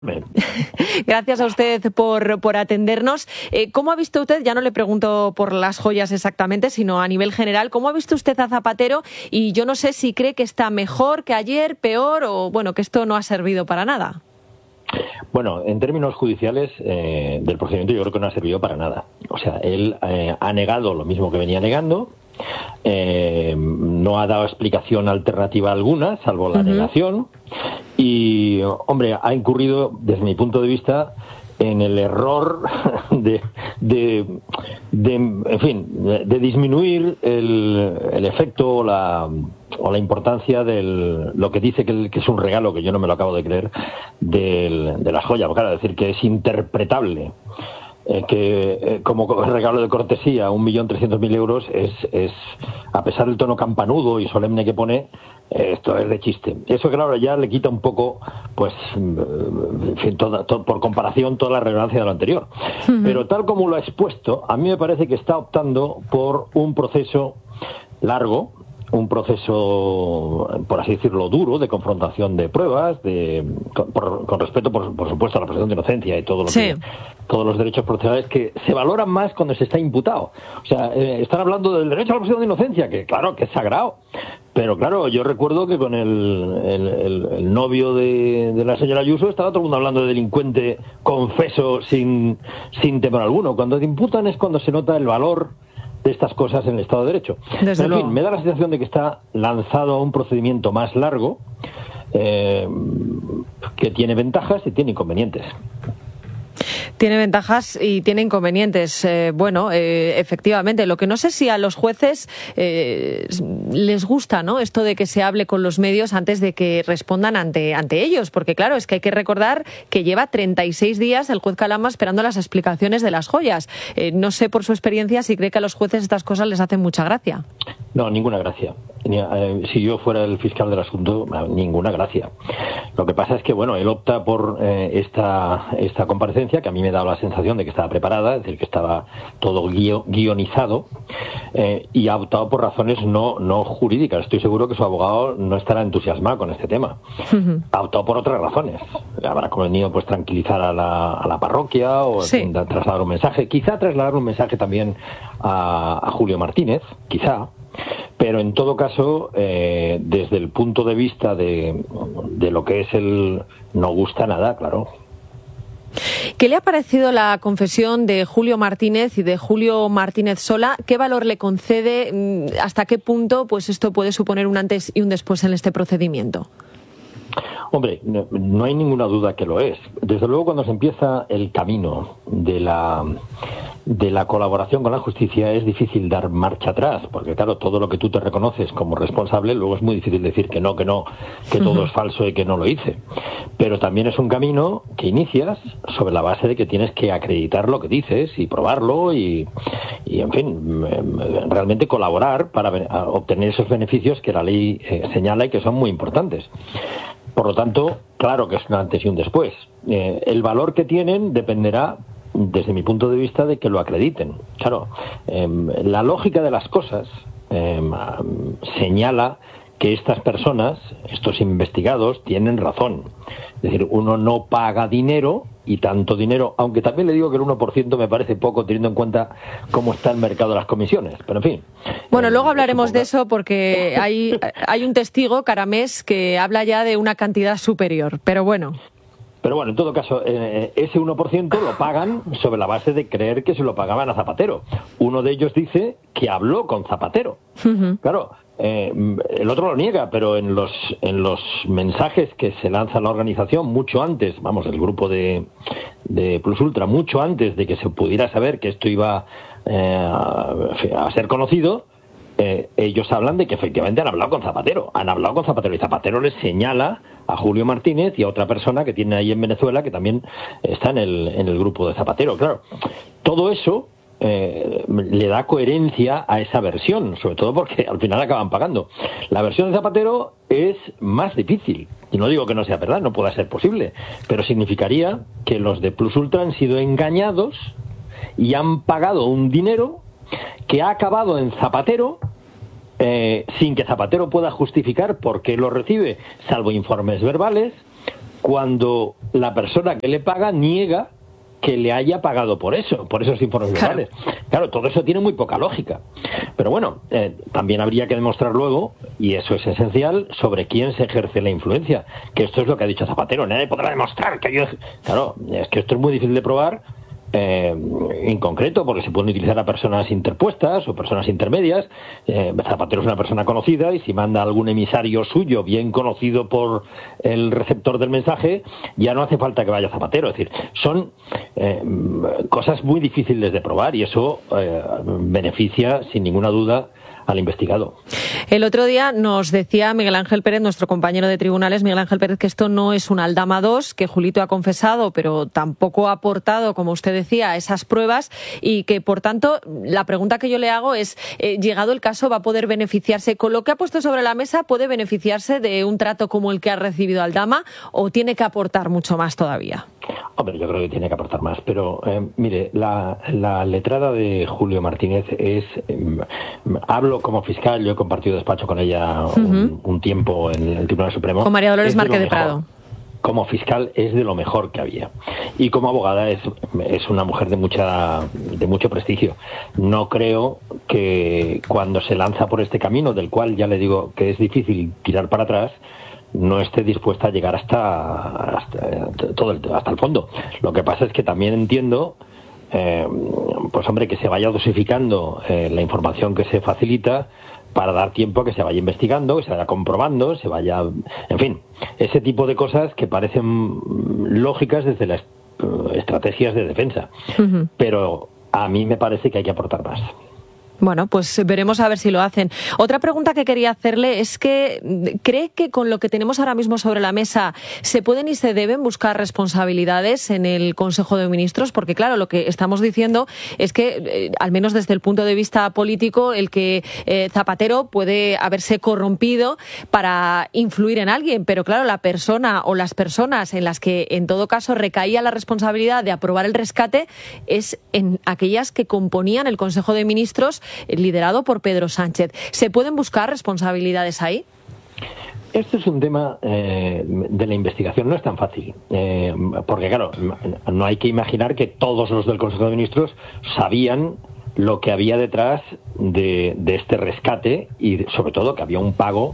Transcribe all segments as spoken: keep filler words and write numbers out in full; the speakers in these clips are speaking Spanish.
Gracias a usted por, por atendernos. Eh, ¿Cómo ha visto usted, ya no le pregunto por las joyas exactamente, sino a nivel general, cómo ha visto usted a Zapatero? Y yo no sé si cree que está mejor que ayer, peor, o bueno, que esto no ha servido para nada. Bueno, en términos judiciales eh, del procedimiento yo creo que no ha servido para nada. O sea, él eh, ha negado lo mismo que venía negando, eh, no ha dado explicación alternativa alguna, salvo la uh-huh. negación, y, hombre, ha incurrido, desde mi punto de vista, en el error de, de, de en fin, de, de disminuir el, el efecto o la, o la importancia de lo que dice que, que es un regalo, que yo no me lo acabo de creer, del, de las joyas. Porque, claro, decir que es interpretable, eh, que eh, como regalo de cortesía un millón trescientos mil euros es, es, a pesar del tono campanudo y solemne que pone, esto es de chiste. Eso, claro, ya le quita un poco, pues, en fin, toda, to, por comparación, toda la relevancia de lo anterior. Uh-huh. Pero tal como lo ha expuesto, a mí me parece que está optando por un proceso largo, un proceso, por así decirlo, duro, de confrontación de pruebas, de con, por, con respeto, por, por supuesto, a la presunción de inocencia y todo lo sí. que, todos los derechos procesales que se valoran más cuando se está imputado. O sea, eh, están hablando del derecho a la presunción de inocencia, que claro, que es sagrado. Pero claro, yo recuerdo que con el, el, el, el novio de, de la señora Ayuso estaba todo el mundo hablando de delincuente confeso sin, sin temor alguno. Cuando te imputan es cuando se nota el valor de estas cosas en el Estado de Derecho. Desde en fin, me da la sensación de que está lanzado a un procedimiento más largo, eh, que tiene ventajas y tiene inconvenientes. Tiene ventajas y tiene inconvenientes. Eh, bueno, eh, efectivamente, lo que no sé si a los jueces eh, les gusta, ¿no?, esto de que se hable con los medios antes de que respondan ante, ante ellos, porque claro, es que hay que recordar que lleva treinta y seis días el juez Calama esperando las explicaciones de las joyas. Eh, no sé por su experiencia si cree que a los jueces estas cosas les hacen mucha gracia. No, ninguna gracia. Si yo fuera el fiscal del asunto, ninguna gracia. Lo que pasa es que, bueno, él opta por eh, esta, esta comparecencia, que a mí me da la sensación de que estaba preparada, es decir, que estaba todo guio, guionizado, eh, y ha optado por razones no, no jurídicas. Estoy seguro que su abogado no estará entusiasmado con este tema. Uh-huh. Ha optado por otras razones. Habrá convenido, pues, tranquilizar a la, a la parroquia o sí. trasladar un mensaje. Quizá trasladar un mensaje también a, a Julio Martínez, quizá. Pero en todo caso, eh, desde el punto de vista de, de lo que es el no gusta nada, claro. ¿Qué le ha parecido la confesión de Julio Martínez y de Julio Martínez Sola? ¿Qué valor le concede? ¿Hasta qué punto pues esto puede suponer un antes y un después en este procedimiento? Hombre, no, no hay ninguna duda que lo es. Desde luego, cuando se empieza el camino de la de la colaboración con la justicia es difícil dar marcha atrás, porque claro, todo lo que tú te reconoces como responsable, luego es muy difícil decir que no, que no, que uh-huh. todo es falso y que no lo hice. Pero también es un camino que inicias sobre la base de que tienes que acreditar lo que dices y probarlo y, y en fin, realmente colaborar para obtener esos beneficios que la ley eh, señala y que son muy importantes. Por lo tanto, claro que es un antes y un después. Eh, el valor que tienen dependerá, desde mi punto de vista, de que lo acrediten. Claro, eh, la lógica de las cosas eh, señala que estas personas, estos investigados, tienen razón. Es decir, uno no paga dinero, y tanto dinero, aunque también le digo que el uno por ciento me parece poco teniendo en cuenta cómo está el mercado de las comisiones, pero en fin. Bueno, eh, luego hablaremos suponga... de eso porque hay, hay un testigo, Caramés, que habla ya de una cantidad superior, pero bueno. Pero bueno, en todo caso, eh, ese uno por ciento lo pagan sobre la base de creer que se lo pagaban a Zapatero. Uno de ellos dice que habló con Zapatero. Uh-huh. Claro, eh, el otro lo niega, pero en los en los mensajes que se lanza a la organización, mucho antes, vamos, el grupo de, de Plus Ultra, mucho antes de que se pudiera saber que esto iba eh, a, a ser conocido, Eh, ellos hablan de que efectivamente han hablado con Zapatero, han hablado con Zapatero y Zapatero les señala a Julio Martínez y a otra persona que tiene ahí en Venezuela que también está en el, en el grupo de Zapatero. Claro, todo eso eh, le da coherencia a esa versión, sobre todo porque al final acaban pagando. La versión de Zapatero es más difícil, y no digo que no sea verdad, no pueda ser posible, pero significaría que los de Plus Ultra han sido engañados y han pagado un dinero que ha acabado en Zapatero, eh, sin que Zapatero pueda justificar por qué lo recibe, salvo informes verbales, cuando la persona que le paga niega que le haya pagado por eso, por esos informes globales. Claro, claro todo eso tiene muy poca lógica. Pero bueno, eh, también habría que demostrar luego, y eso es esencial, sobre quién se ejerce la influencia. Que esto es lo que ha dicho Zapatero. Nadie podrá demostrar que yo... Claro, es que esto es muy difícil de probar, eh, en concreto, porque se pueden utilizar a personas interpuestas o personas intermedias. Eh, Zapatero es una persona conocida, y si manda algún emisario suyo, bien conocido por el receptor del mensaje, ya no hace falta que vaya Zapatero. Es decir, son eh, cosas muy difíciles de probar, y eso eh, beneficia, sin ninguna duda, al investigado. El otro día nos decía Miguel Ángel Pérez, nuestro compañero de tribunales, Miguel Ángel Pérez, que esto no es un Aldama dos, que Julito ha confesado, pero tampoco ha aportado, como usted decía, esas pruebas, y que, por tanto, la pregunta que yo le hago es, eh, llegado el caso, ¿va a poder beneficiarse, con lo que ha puesto sobre la mesa, puede beneficiarse de un trato como el que ha recibido Aldama, o tiene que aportar mucho más todavía? Hombre, yo creo que tiene que aportar más, pero eh, mire, la, la letrada de Julio Martínez es, eh, hablo como fiscal, yo he compartido despacho con ella uh-huh. un, un tiempo en el Tribunal Supremo. Con María Dolores Márquez de Prado. Como fiscal es de lo mejor que había, y como abogada es, es una mujer de mucha de mucho prestigio. No creo que cuando se lanza por este camino, del cual ya le digo que es difícil tirar para atrás, no esté dispuesta a llegar hasta, hasta todo el, hasta el fondo. Lo que pasa es que también entiendo, eh, pues hombre, que se vaya dosificando eh, la información que se facilita, para dar tiempo a que se vaya investigando, que se vaya comprobando, se vaya... En fin, ese tipo de cosas que parecen lógicas desde las estrategias de defensa. Uh-huh. Pero a mí me parece que hay que aportar más. Bueno, pues veremos a ver si lo hacen. Otra pregunta que quería hacerle es que, ¿cree que con lo que tenemos ahora mismo sobre la mesa se pueden y se deben buscar responsabilidades en el Consejo de Ministros? Porque claro, lo que estamos diciendo es que, eh, al menos desde el punto de vista político, el que eh, Zapatero puede haberse corrompido para influir en alguien, pero claro, la persona o las personas en las que en todo caso recaía la responsabilidad de aprobar el rescate es en aquellas que componían el Consejo de Ministros, liderado por Pedro Sánchez. ¿Se pueden buscar responsabilidades ahí? Este es un tema eh, de la investigación, no es tan fácil, eh, porque claro, no hay que imaginar que todos los del Consejo de Ministros sabían lo que había detrás de, de este rescate, y sobre todo que había un pago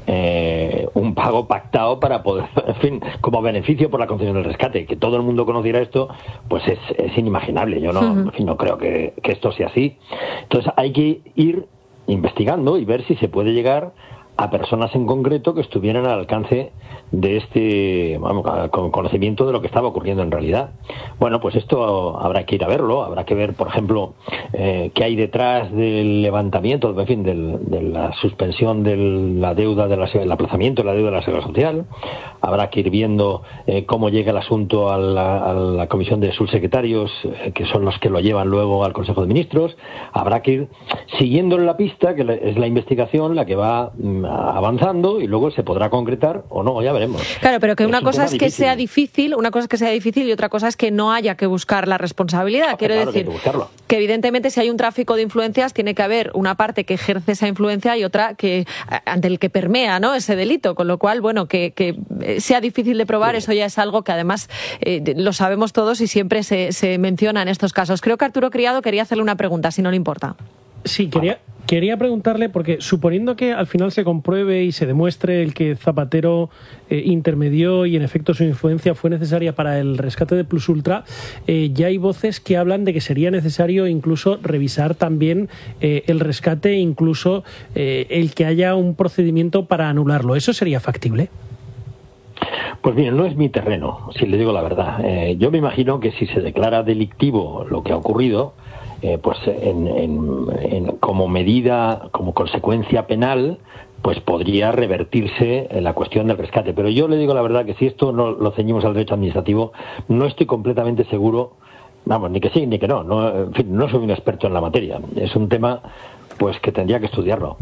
Eh, un pago pactado para poder, en fin, como beneficio por la concesión del rescate. Que todo el mundo conociera esto, pues es, es inimaginable. Yo no, uh-huh. en fin, no creo que, que esto sea así. Entonces hay que ir investigando y ver si se puede llegar a personas en concreto que estuvieran al alcance de este, vamos, con conocimiento de lo que estaba ocurriendo en realidad. Bueno, pues esto habrá que ir a verlo, habrá que ver, por ejemplo, eh, qué hay detrás del levantamiento, en fin, del, de la suspensión de la deuda, de la, el aplazamiento de la deuda de la Seguridad Social. Habrá que ir viendo eh, cómo llega el asunto a la, a la comisión de subsecretarios, eh, que son los que lo llevan luego al Consejo de Ministros. Habrá que ir siguiendo la pista, que es la investigación la que va avanzando, y luego se podrá concretar o no, ya veremos. Claro, pero que una cosa es que sea difícil, una cosa es que sea difícil y otra cosa es que no haya que buscar la responsabilidad. Quiero decir que evidentemente si hay un tráfico de influencias tiene que haber una parte que ejerce esa influencia y otra que ante el que permea, ¿no?, ese delito, con lo cual, bueno, que, que sea difícil de probar, sí. Eso ya es algo que además eh, lo sabemos todos y siempre se, se menciona en estos casos. Creo que Arturo Criado quería hacerle una pregunta, si no le importa. Sí, quería... Quería preguntarle, porque suponiendo que al final se compruebe y se demuestre el que Zapatero eh, intermedió y en efecto su influencia fue necesaria para el rescate de Plus Ultra, eh, ya hay voces que hablan de que sería necesario incluso revisar también eh, el rescate, incluso eh, el que haya un procedimiento para anularlo. ¿Eso sería factible? Pues bien, no es mi terreno, si le digo la verdad. Eh, yo me imagino que si se declara delictivo lo que ha ocurrido, Eh, pues en, en, en, como medida, como consecuencia penal, pues podría revertirse en la cuestión del rescate. Pero yo le digo la verdad que si esto no lo ceñimos al derecho administrativo, no estoy completamente seguro, vamos, ni que sí ni que no, no, en fin, no soy un experto en la materia. Es un tema pues que tendría que estudiarlo.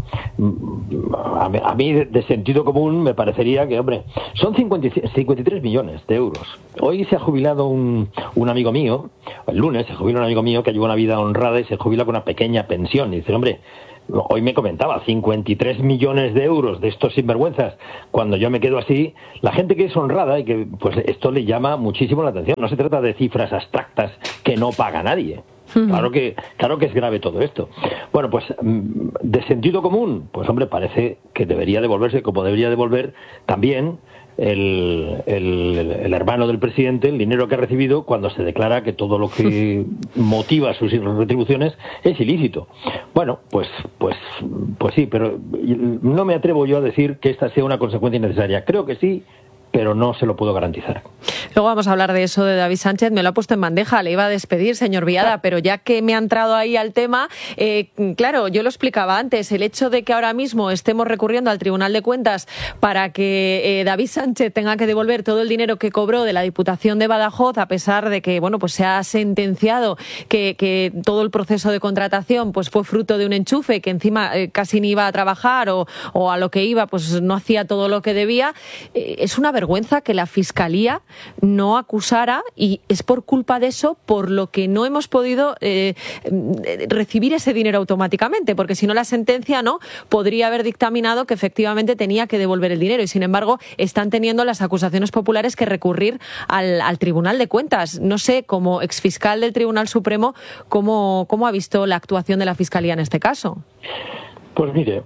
A mí, a mí de sentido común me parecería que, hombre, son cincuenta y tres millones de euros. Hoy se ha jubilado un, un amigo mío, el lunes se jubila un amigo mío que lleva una vida honrada y se jubila con una pequeña pensión. Y dice, hombre, hoy me comentaba, cincuenta y tres millones de euros de estos sinvergüenzas. Cuando yo me quedo así, la gente que es honrada y que pues esto le llama muchísimo la atención. No se trata de cifras abstractas que no paga nadie. Claro que, claro que es grave todo esto. Bueno, pues de sentido común, pues hombre, parece que debería devolverse, como debería devolver también el, el, el hermano del presidente el dinero que ha recibido cuando se declara que todo lo que motiva sus retribuciones es ilícito. Bueno, pues, pues, pues sí, pero no me atrevo yo a decir que esta sea una consecuencia innecesaria. Creo que sí, pero no se lo puedo garantizar. Luego vamos a hablar de eso de David Sánchez. Me lo ha puesto en bandeja, le iba a despedir, señor Viada, pero ya que me ha entrado ahí al tema, eh, claro, yo lo explicaba antes, el hecho de que ahora mismo estemos recurriendo al Tribunal de Cuentas para que eh, David Sánchez tenga que devolver todo el dinero que cobró de la Diputación de Badajoz, a pesar de que, bueno, pues se ha sentenciado que, que todo el proceso de contratación pues fue fruto de un enchufe, que encima eh, casi ni iba a trabajar o, o a lo que iba, pues no hacía todo lo que debía, eh, es una vergüenza que la Fiscalía no acusara, y es por culpa de eso por lo que no hemos podido eh, recibir ese dinero automáticamente, porque si no la sentencia no podría haber dictaminado que efectivamente tenía que devolver el dinero, y sin embargo están teniendo las acusaciones populares que recurrir al, al Tribunal de Cuentas. No sé, como exfiscal del Tribunal Supremo, ¿cómo, cómo ha visto la actuación de la Fiscalía en este caso? Pues mire,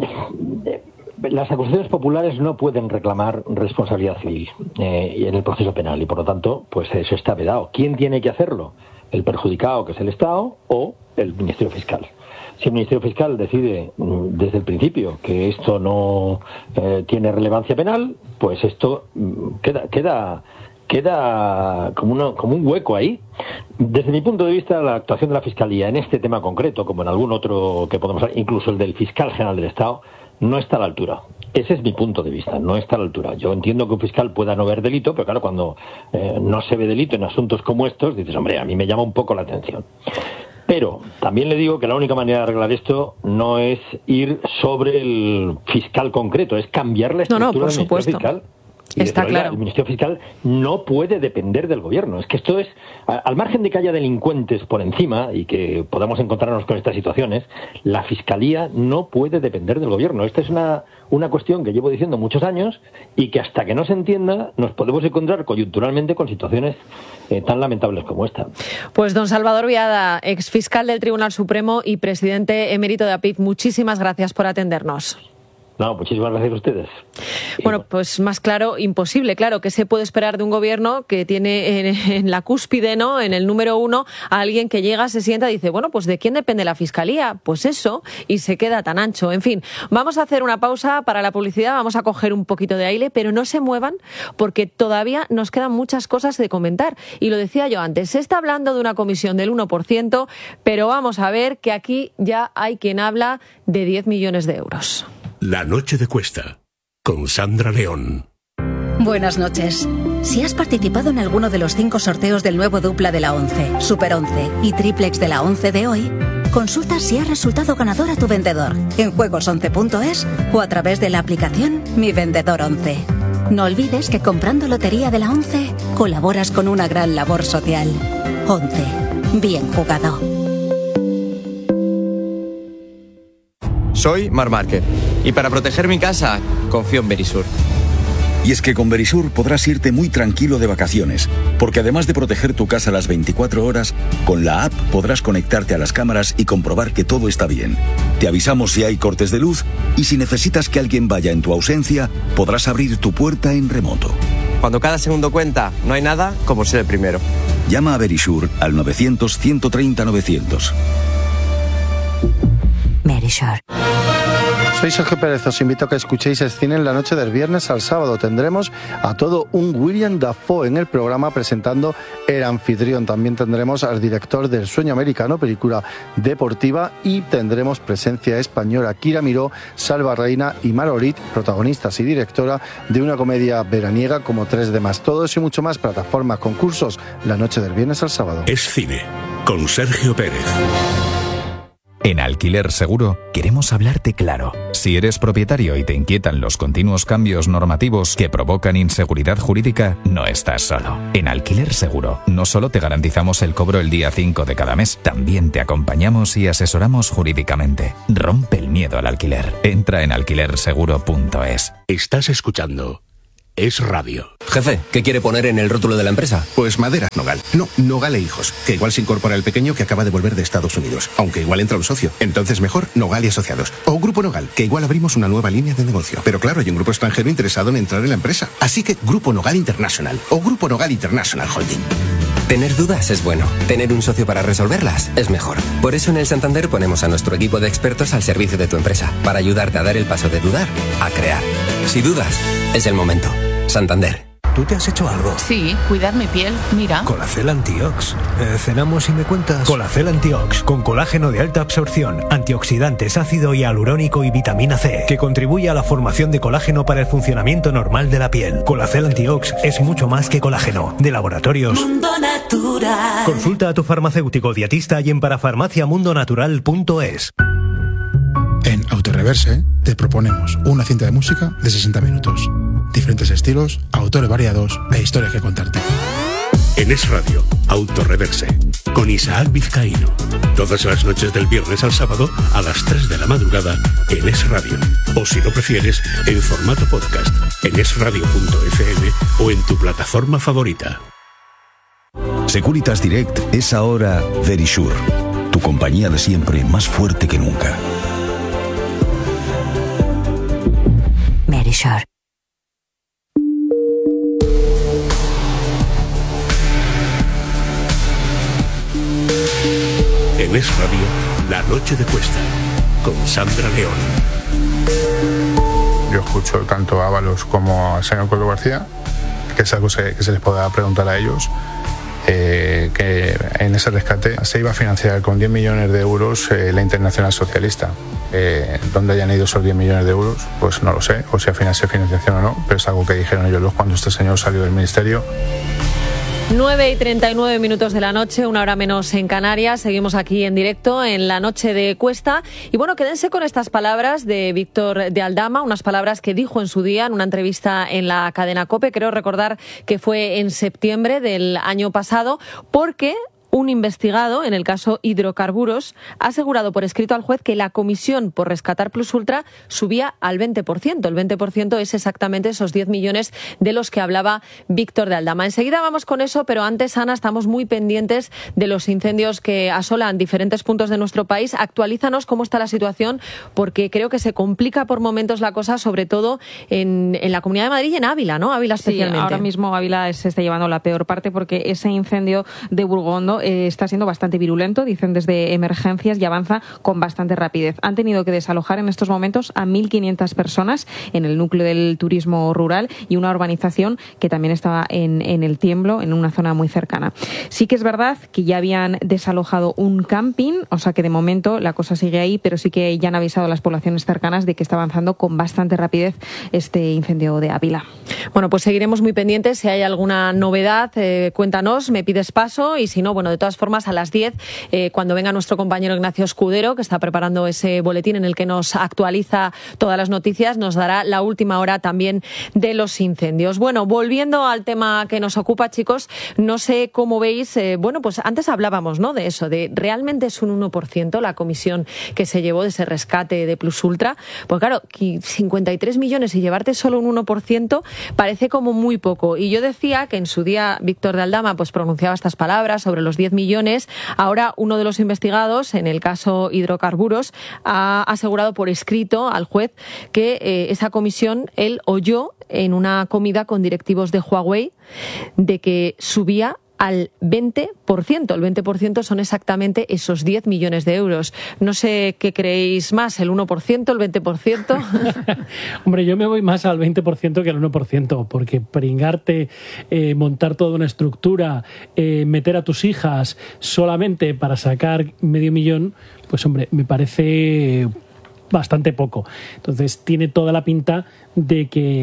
las acusaciones populares no pueden reclamar responsabilidad civil eh, en el proceso penal, y por lo tanto, pues eso está vedado. ¿Quién tiene que hacerlo? ¿El perjudicado, que es el Estado, o el Ministerio Fiscal? Si el Ministerio Fiscal decide desde el principio que esto no eh, tiene relevancia penal, pues esto queda queda queda como, uno, como un hueco ahí. Desde mi punto de vista, la actuación de la Fiscalía en este tema concreto, como en algún otro que podemos hablar, incluso el del Fiscal General del Estado, no está a la altura. Ese es mi punto de vista, no está a la altura. Yo entiendo que un fiscal pueda no ver delito, pero claro, cuando eh, no se ve delito en asuntos como estos, dices, hombre, a mí me llama un poco la atención. Pero también le digo que la única manera de arreglar esto no es ir sobre el fiscal concreto, es cambiar la estructura no, no, por del Ministerio supuesto. Fiscal. Y Está claro. El Ministerio Fiscal no puede depender del gobierno. Es que esto es, al margen de que haya delincuentes por encima y que podamos encontrarnos con estas situaciones, la Fiscalía no puede depender del gobierno. Esta es una, una cuestión que llevo diciendo muchos años y que hasta que no se entienda nos podemos encontrar coyunturalmente con situaciones eh, tan lamentables como esta. Pues don Salvador Viada, exfiscal del Tribunal Supremo y presidente emérito de A P I F, muchísimas gracias por atendernos. No, muchísimas gracias a ustedes. Bueno, pues más claro, imposible. Claro, ¿qué se puede esperar de un gobierno que tiene en, en la cúspide, ¿no?, en el número uno, a alguien que llega, se sienta y dice, bueno, pues ¿de quién depende la Fiscalía? Pues eso, y se queda tan ancho. En fin, vamos a hacer una pausa para la publicidad, vamos a coger un poquito de aire, pero no se muevan porque todavía nos quedan muchas cosas de comentar. Y lo decía yo antes, se está hablando de una comisión del uno por ciento, pero vamos a ver que aquí ya hay quien habla de diez millones de euros. La noche de Cuesta, con Sandra León. Buenas noches. Si has participado en alguno de los cinco sorteos del nuevo dupla de la once, Super once y Triplex de la once de hoy, consulta si ha resultado ganador a tu vendedor en juegos once punto es o a través de la aplicación Mi Vendedor once. No olvides que comprando Lotería de la once colaboras con una gran labor social. once. Bien jugado. Soy Mar Márquez y para proteger mi casa confío en Verisur. Y es que con Verisur podrás irte muy tranquilo de vacaciones, porque además de proteger tu casa las veinticuatro horas, con la app podrás conectarte a las cámaras y comprobar que todo está bien. Te avisamos si hay cortes de luz y si necesitas que alguien vaya en tu ausencia, podrás abrir tu puerta en remoto. Cuando cada segundo cuenta, no hay nada como ser el primero. Llama a Verisur al novecientos, ciento treinta, novecientos. Verisur. Soy Sergio Pérez, os invito a que escuchéis el cine en la noche del viernes al sábado. Tendremos a todo un William Dafoe en el programa presentando El Anfitrión. También tendremos al director del Sueño Americano, película deportiva, y tendremos presencia española. Kira Miró, Salva Reina y Marolit, protagonistas y directora de una comedia veraniega como Tres de más. Todo eso y mucho más, plataformas, concursos, la noche del viernes al sábado. Es cine, con Sergio Pérez. En Alquiler Seguro queremos hablarte claro. Si eres propietario y te inquietan los continuos cambios normativos que provocan inseguridad jurídica, no estás solo. En Alquiler Seguro no solo te garantizamos el cobro el día cinco de cada mes, también te acompañamos y asesoramos jurídicamente. Rompe el miedo al alquiler. Entra en alquiler seguro punto es. Estás escuchando Es Radio. Jefe, ¿qué quiere poner en el rótulo de la empresa? Pues madera, Nogal. No, Nogal e Hijos, que igual se incorpora el pequeño que acaba de volver de Estados Unidos, aunque igual entra un socio. Entonces mejor Nogal y Asociados. O Grupo Nogal, que igual abrimos una nueva línea de negocio. Pero claro, hay un grupo extranjero interesado en entrar en la empresa. Así que Grupo Nogal International o Grupo Nogal International Holding. Tener dudas es bueno. Tener un socio para resolverlas es mejor. Por eso en el Santander ponemos a nuestro equipo de expertos al servicio de tu empresa, para ayudarte a dar el paso de dudar a crear. Si dudas, es el momento. Santander. ¿Tú te has hecho algo? Sí, cuidar mi piel, mira. Colacel Antiox. Eh, ¿Cenamos y me cuentas? Colacel Antiox, con colágeno de alta absorción, antioxidantes, ácido hialurónico y vitamina C, que contribuye a la formación de colágeno para el funcionamiento normal de la piel. Colacel Antiox es mucho más que colágeno. De Laboratorios Mundo Natural. Consulta a tu farmacéutico dietista y en parafarmacia mundo natural punto es. En Autoreverse te proponemos una cinta de música de sesenta minutos. Diferentes estilos, autores variados e historias que contarte. En Es Radio, Autoreverse, con Isaac Vizcaíno. Todas las noches del viernes al sábado a las tres de la madrugada en Es Radio. O si lo prefieres, en formato podcast, en es radio punto efe eme o en tu plataforma favorita. Securitas Direct es ahora Verisure, tu compañía de siempre más fuerte que nunca. Verisure. En Es Radio, La Noche de Cuesta, con Sandra León. Yo escucho tanto a Ábalos como al señor Coldo García, que es algo que se les podrá preguntar a ellos, eh, que en ese rescate se iba a financiar con diez millones de euros eh, la Internacional Socialista. Eh, ¿Dónde hayan ido esos diez millones de euros? Pues no lo sé, o si al final se financiación o no, pero es algo que dijeron ellos cuando este señor salió del ministerio. nueve y treinta y nueve minutos de la noche, una hora menos en Canarias. Seguimos aquí en directo en la noche de Cuesta. Y bueno, quédense con estas palabras de Víctor de Aldama, unas palabras que dijo en su día en una entrevista en la cadena COPE. Creo recordar que fue en septiembre del año pasado, porque un investigado, en el caso Hidrocarburos, ha asegurado por escrito al juez que la comisión por rescatar Plus Ultra subía al veinte por ciento. El veinte por ciento es exactamente esos diez millones de los que hablaba Víctor de Aldama. Enseguida vamos con eso, pero antes, Ana, estamos muy pendientes de los incendios que asolan diferentes puntos de nuestro país. Actualízanos cómo está la situación, porque creo que se complica por momentos la cosa, sobre todo en, en la Comunidad de Madrid y en Ávila, ¿no? Ávila especialmente. Sí, ahora mismo Ávila se está llevando la peor parte, porque ese incendio de Burgondo eh, está siendo bastante virulento, dicen desde emergencias, y avanza con bastante rapidez. Han tenido que desalojar en estos momentos a mil quinientas personas en el núcleo del turismo rural y una urbanización que también estaba en, en el Tiemblo, en una zona muy cercana. Sí que es verdad que ya habían desalojado un camping, o sea que de momento la cosa sigue ahí, pero sí que ya han avisado a las poblaciones cercanas de que está avanzando con bastante rapidez este incendio de Ávila. Bueno, pues seguiremos muy pendientes. Si hay alguna novedad, eh, cuéntanos, me pides paso, y si no, bueno, de todas formas, a las diez, eh, cuando venga nuestro compañero Ignacio Escudero, que está preparando ese boletín en el que nos actualiza todas las noticias, nos dará la última hora también de los incendios. Bueno, volviendo al tema que nos ocupa, chicos, no sé cómo veis, eh, bueno, pues antes hablábamos, ¿no?, de eso, de realmente es un uno por ciento la comisión que se llevó de ese rescate de Plus Ultra. Pues claro, cincuenta y tres millones y llevarte solo un uno por ciento parece como muy poco. Y yo decía que en su día Víctor de Aldama pues pronunciaba estas palabras sobre los diez millones. Ahora uno de los investigados, en el caso Hidrocarburos, ha asegurado por escrito al juez que eh, esa comisión él oyó en una comida con directivos de Huawei de que subía al veinte por ciento. El veinte por ciento son exactamente esos diez millones de euros. No sé qué creéis más, el uno por ciento, el veinte por ciento. Hombre, yo me voy más al veinte por ciento que al uno por ciento, porque pringarte, eh, montar toda una estructura, eh, meter a tus hijas solamente para sacar medio millón, pues hombre, me parece bastante poco. Entonces tiene toda la pinta de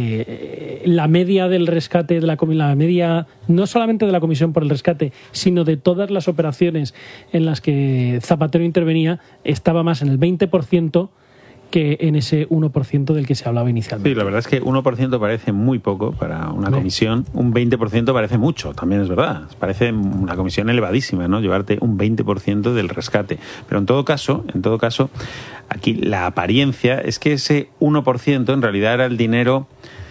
que la media del rescate, de la, la media no solamente de la Comisión por el Rescate, sino de todas las operaciones en las que Zapatero intervenía, estaba más en el veinte por ciento que en ese uno por ciento del que se hablaba inicialmente. Sí, la verdad es que uno por ciento parece muy poco para una comisión, un veinte por ciento parece mucho, también es verdad. Parece una comisión elevadísima, ¿no? Llevarte un veinte por ciento del rescate. Pero en todo caso, en todo caso, aquí la apariencia es que ese uno por ciento en realidad era el dinero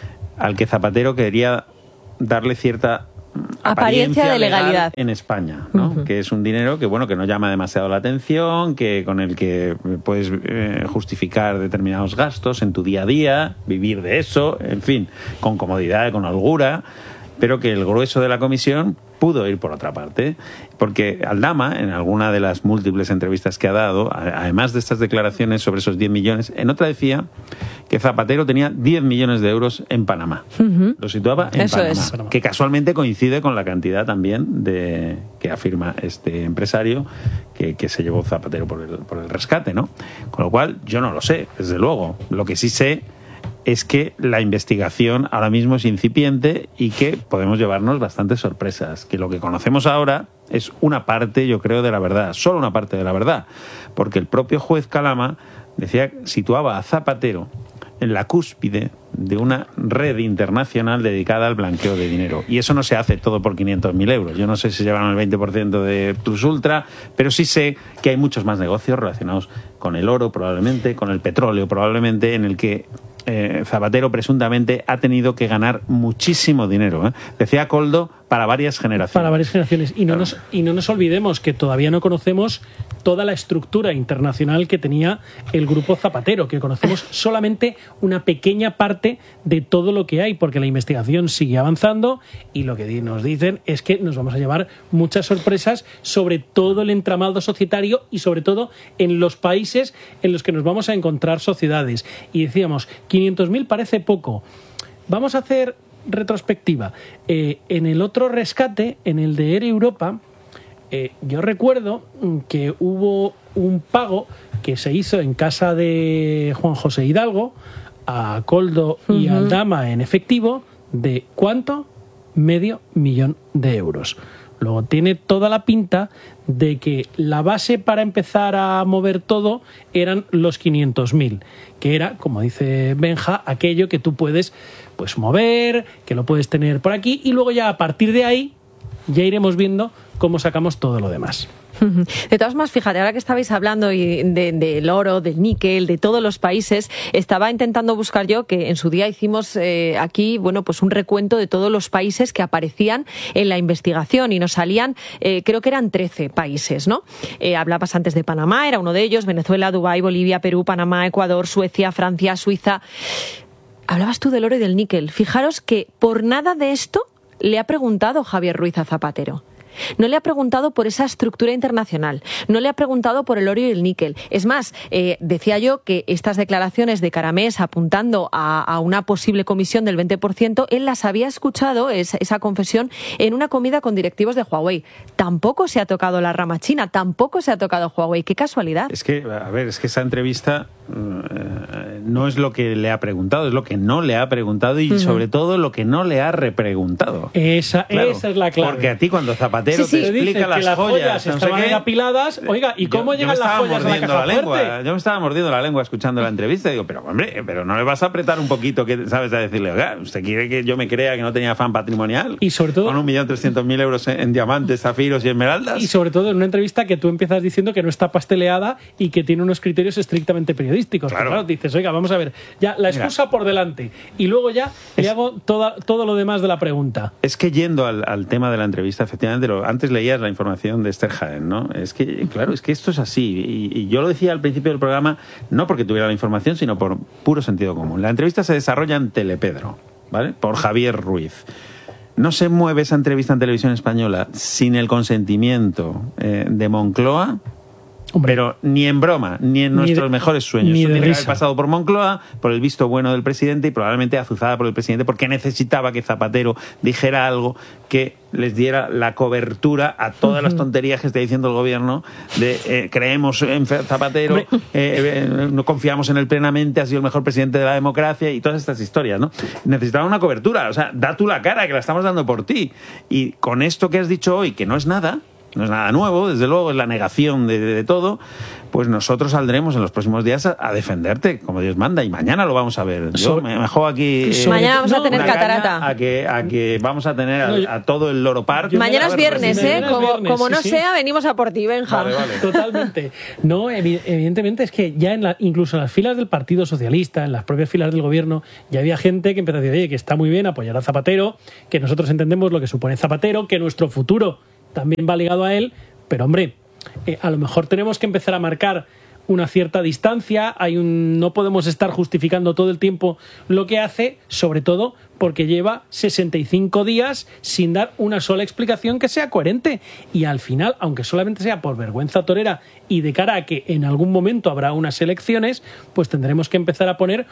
al que Zapatero quería darle cierta apariencia de legalidad en España, ¿no? Uh-huh. Que es un dinero que bueno que no llama demasiado la atención, que con el que puedes eh, justificar determinados gastos en tu día a día, vivir de eso, en fin, con comodidad, con holgura, pero que el grueso de la comisión pudo ir por otra parte, porque Aldama, en alguna de las múltiples entrevistas que ha dado, además de estas declaraciones sobre esos diez millones, en otra decía que Zapatero tenía diez millones de euros en Panamá. Uh-huh. Lo situaba en Eso Panamá, es. que casualmente coincide con la cantidad también de que afirma este empresario que, que se llevó Zapatero por el, por el rescate, ¿no? Con lo cual, yo no lo sé, desde luego. Lo que sí sé es que la investigación ahora mismo es incipiente y que podemos llevarnos bastantes sorpresas, que lo que conocemos ahora es una parte, yo creo, de la verdad, solo una parte de la verdad, porque el propio juez Calama decía, situaba a Zapatero en la cúspide de una red internacional dedicada al blanqueo de dinero. Y eso no se hace todo por quinientos mil euros. Yo no sé si llevan el veinte por ciento de Plus Ultra, pero sí sé que hay muchos más negocios relacionados con el oro, probablemente, con el petróleo, probablemente, en el que Eh, Zapatero presuntamente ha tenido que ganar muchísimo dinero, ¿eh? Decía Koldo, para varias generaciones. Para varias generaciones. Y no, claro. nos, y no nos olvidemos que todavía no conocemos toda la estructura internacional que tenía el grupo Zapatero, que conocemos solamente una pequeña parte de todo lo que hay, porque la investigación sigue avanzando y lo que nos dicen es que nos vamos a llevar muchas sorpresas sobre todo el entramado societario y sobre todo en los países en los que nos vamos a encontrar sociedades. Y decíamos, quinientos mil parece poco. Vamos a hacer retrospectiva. Eh, en el otro rescate, en el de Air Europa, eh, yo recuerdo que hubo un pago que se hizo en casa de Juan José Hidalgo a Koldo y uh-huh. a Aldama en efectivo de ¿cuánto? Medio millón de euros. Luego tiene toda la pinta de que la base para empezar a mover todo eran los quinientos mil, que era, como dice Benja, aquello que tú puedes pues mover, que lo puedes tener por aquí, y luego ya a partir de ahí ya iremos viendo cómo sacamos todo lo demás. De todas formas, fíjate, ahora que estabais hablando del de, de oro, del níquel, de todos los países, estaba intentando buscar yo, que en su día hicimos eh, aquí, bueno, pues un recuento de todos los países que aparecían en la investigación y nos salían, eh, creo que eran trece países, ¿no? Eh, hablabas antes de Panamá, era uno de ellos, Venezuela, Dubái, Bolivia, Perú, Panamá, Ecuador, Suecia, Francia, Suiza. Hablabas tú del oro y del níquel. Fijaros que por nada de esto le ha preguntado Javier Ruiz a Zapatero. No le ha preguntado por esa estructura internacional, no le ha preguntado por el oro y el níquel. Es más, eh, decía yo que estas declaraciones de Caramés apuntando a, a una posible comisión del veinte por ciento, él las había escuchado, esa, esa confesión, en una comida con directivos de Huawei. Tampoco se ha tocado la rama china, tampoco se ha tocado Huawei. ¡Qué casualidad! Es que, a ver, es que esa entrevista eh, no es lo que le ha preguntado, es lo que no le ha preguntado y uh-huh. sobre todo lo que no le ha repreguntado. Esa, claro, esa es la clave. Porque a ti cuando Zapatero Sí, sí, te explica las, las joyas, joyas estaban no sé apiladas. Oiga, ¿y cómo yo, llegan yo las joyas a la caja la lengua, fuerte? Yo me estaba mordiendo la lengua escuchando la entrevista y digo, pero hombre, pero no le vas a apretar un poquito, que sabes, a decirle, oiga, ¿usted quiere que yo me crea que no tenía afán patrimonial? Y sobre todo... Con un millón trescientos mil euros en, en diamantes, zafiros y esmeraldas. Y sobre todo en una entrevista que tú empiezas diciendo que no está pasteleada y que tiene unos criterios estrictamente periodísticos. Claro, claro dices, oiga, vamos a ver, ya la excusa Mira, por delante y luego ya es, le hago toda, todo lo demás de la pregunta. Es que yendo al, al tema de la entrevista, efectivamente, lo, antes leías la información de Esther Jaén, ¿no? Es que, claro, es que esto es así. Y, y yo lo decía al principio del programa, no porque tuviera la información, sino por puro sentido común. La entrevista se desarrolla en Telepedro, ¿vale? Por Javier Ruiz. No se mueve esa entrevista en Televisión Española sin el consentimiento eh, de Moncloa Pero ni en broma, ni en Ni nuestros de- mejores sueños. ni Eso de tiene que risa. haber pasado por Moncloa, por el visto bueno del presidente y probablemente azuzada por el presidente porque necesitaba que Zapatero dijera algo que les diera la cobertura a todas las tonterías que está diciendo el gobierno de eh, creemos en Zapatero, eh, eh, no confiamos en él plenamente, ha sido el mejor presidente de la democracia y todas estas historias, ¿no? Necesitaba una cobertura, o sea, da tú la cara que la estamos dando por ti. Y con esto que has dicho hoy, que no es nada, no es nada nuevo, desde luego, es la negación de, de, de todo, pues nosotros saldremos en los próximos días a, a defenderte, como Dios manda, y mañana lo vamos a ver. Yo Sobre- me, me juego aquí... eh, Mañana vamos a no, tener una caña catarata. A que, a que vamos a tener a, a todo el Loro Park. Mañana es viernes, ¿eh? Mañana es Como, viernes, como no sí, sí. sea, venimos a por ti, Benja. Totalmente. No, evi- evidentemente es que ya en la, incluso en las filas del Partido Socialista, en las propias filas del gobierno, ya había gente que empezó a decir, oye, que está muy bien apoyar a Zapatero, que nosotros entendemos lo que supone Zapatero, que nuestro futuro también va ligado a él, pero hombre, eh, a lo mejor tenemos que empezar a marcar una cierta distancia, hay un, no podemos estar justificando todo el tiempo lo que hace, sobre todo porque lleva sesenta y cinco días sin dar una sola explicación que sea coherente. Y al final, aunque solamente sea por vergüenza torera y de cara a que en algún momento habrá unas elecciones, pues tendremos que empezar a poner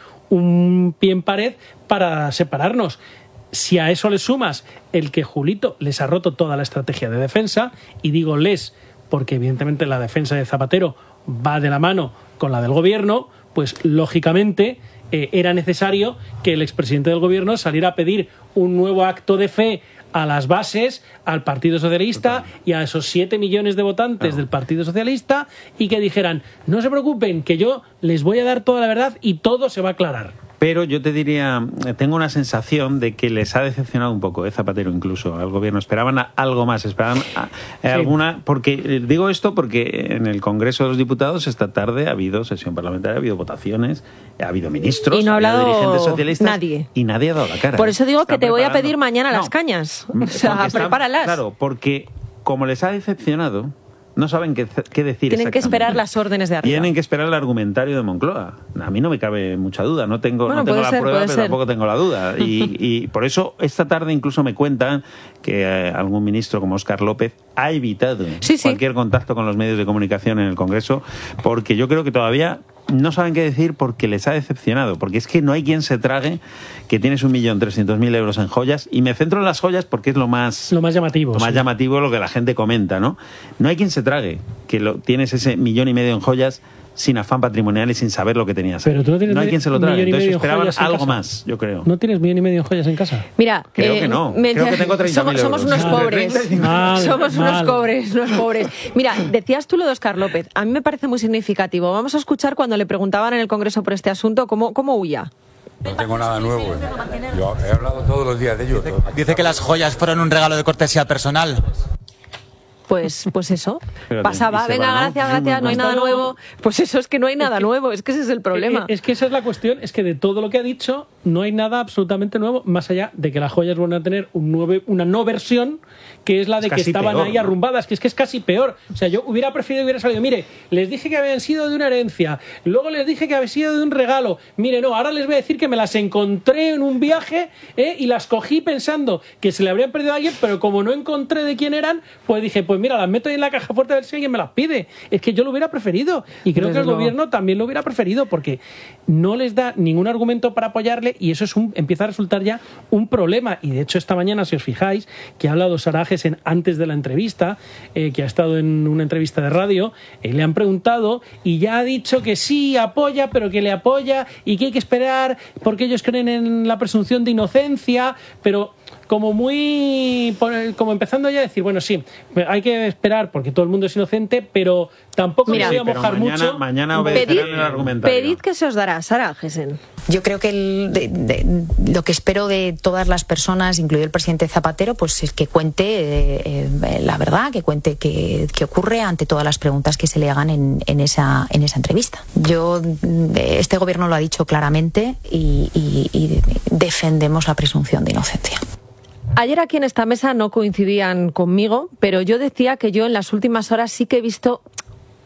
un pie en pared para separarnos. Si a eso le sumas el que Julito les ha roto toda la estrategia de defensa, y digo les porque evidentemente la defensa de Zapatero va de la mano con la del gobierno, pues lógicamente eh, era necesario que el expresidente del gobierno saliera a pedir un nuevo acto de fe a las bases, al Partido Socialista y a esos siete millones de votantes del Partido Socialista, y que dijeran, no se preocupen, que yo les voy a dar toda la verdad y todo se va a aclarar. Pero yo te diría, tengo una sensación de que les ha decepcionado un poco, ¿eh? Zapatero incluso, al gobierno. Esperaban a- algo más, esperaban a- eh, alguna... Porque eh, digo esto porque en el Congreso de los Diputados esta tarde ha habido sesión parlamentaria, ha habido votaciones, ha habido ministros, Y no ha ha habido hablado dirigentes socialistas nadie. y nadie ha dado la cara. Por eso digo que Están te voy a preparando. pedir mañana No, las cañas. O sea, porque están- prepáralas. Claro, porque como les ha decepcionado, no saben qué, qué decir. Tienen que exactamente. esperar las órdenes de arriba. Tienen que esperar el argumentario de Moncloa. A mí no me cabe mucha duda. No tengo, Bueno, no tengo puede la ser, prueba, puede pero ser. tampoco tengo la duda. Y, y por eso esta tarde incluso me cuentan que eh, algún ministro como Óscar López ha evitado Sí, sí. cualquier contacto con los medios de comunicación en el Congreso, porque yo creo que todavía no saben qué decir porque les ha decepcionado. Porque es que no hay quien se trague que tienes un millón trescientos mil euros en joyas. Y me centro en las joyas porque es lo más... Lo más llamativo. Lo más sí. llamativo, lo que la gente comenta, ¿no? No hay quien se trague que lo, tienes ese millón y medio en joyas sin afán patrimonial y sin saber lo que tenías. Pero tú no tienes hay medio- quien se lo un trague. millón y Entonces medio en esperaban joyas en algo casa. más, yo creo. ¿No tienes millón y medio en joyas en casa? Mira, Creo eh, que no. me- Creo que tengo treinta mil somos, somos euros. unos Mal. pobres. Mal, somos unos mal. pobres, unos pobres. Mira, decías tú lo de Óscar López. A mí me parece muy significativo. Vamos a escuchar cuando le preguntaban en el Congreso por este asunto cómo, cómo huía. No tengo nada nuevo. Yo he hablado todos los días de ello. Dice que las joyas fueron un regalo de cortesía personal. Pues, pues eso. Espérate, Pasaba, y se venga, va, ¿no? gracias, gracias, no hay nada nuevo. Pues eso es que no hay nada nuevo, es que ese es el problema. Eh, Es que esa es la cuestión, es que de todo lo que ha dicho no hay nada absolutamente nuevo, más allá de que las joyas van a tener un nueve, una no versión, que es la de Es que casi estaban peor, ahí ¿no? arrumbadas, que es que es casi peor. O sea, yo hubiera preferido que hubiera salido, mire, les dije que habían sido de una herencia, luego les dije que habían sido de un regalo, mire, no, ahora les voy a decir que me las encontré en un viaje eh, y las cogí pensando que se le habrían perdido a alguien, pero como no encontré de quién eran, pues dije, pues mira, las meto ahí en la caja fuerte a ver si alguien me las pide. Es que yo lo hubiera preferido y creo Desde que el luego. gobierno también lo hubiera preferido porque no les da ningún argumento para apoyarle y eso es un, empieza a resultar ya un problema. Y de hecho esta mañana, si os fijáis, que ha hablado Sara Agesen antes de la entrevista, eh, que ha estado en una entrevista de radio, eh, le han preguntado y ya ha dicho que sí apoya, pero que le apoya y que hay que esperar porque ellos creen en la presunción de inocencia, pero como muy como empezando ya a decir, bueno, sí, hay que esperar porque todo el mundo es inocente, pero tampoco Mira, me voy a Sí, pero mojar mañana, mucho. mañana obedecerán el argumentario. Pedid que se os dará, Sara Gesen. Yo creo que el- de- de- lo que espero de todas las personas, incluido el presidente Zapatero, pues es que cuente eh, eh, la verdad, que cuente qué qué ocurre ante todas las preguntas que se le hagan en, en esa, en esa entrevista. Yo, eh, este gobierno lo ha dicho claramente y, y- y defendemos la presunción de inocencia. Ayer aquí en esta mesa no coincidían conmigo, pero yo decía que yo en las últimas horas sí que he visto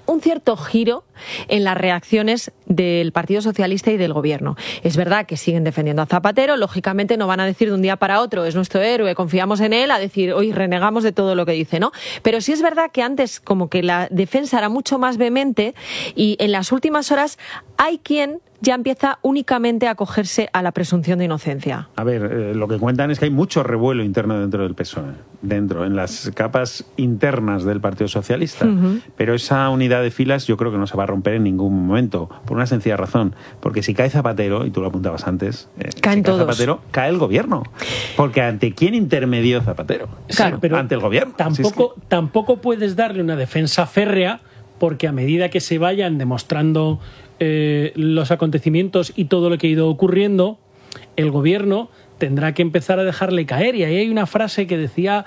un cierto giro en las reacciones del Partido Socialista y del Gobierno. Es verdad que siguen defendiendo a Zapatero, lógicamente no van a decir de un día para otro, es nuestro héroe, confiamos en él, a decir, hoy renegamos de todo lo que dice, ¿no? Pero sí es verdad que antes como que la defensa era mucho más vehemente y en las últimas horas hay quien ya empieza únicamente a acogerse a la presunción de inocencia. A ver, eh, lo que cuentan es que hay mucho revuelo interno dentro del P S O E, dentro, en las capas internas del Partido Socialista. Uh-huh. Pero esa unidad de filas yo creo que no se va a romper en ningún momento, por una sencilla razón. Porque si cae Zapatero, y tú lo apuntabas antes, eh, caen si cae todos. Zapatero, cae el gobierno. Porque ¿ante quién intermedió Zapatero? Claro, pero ante el gobierno. Tampoco, si es que... tampoco puedes darle una defensa férrea, porque a medida que se vayan demostrando eh, los acontecimientos y todo lo que ha ido ocurriendo, el gobierno tendrá que empezar a dejarle caer. Y ahí hay una frase que decía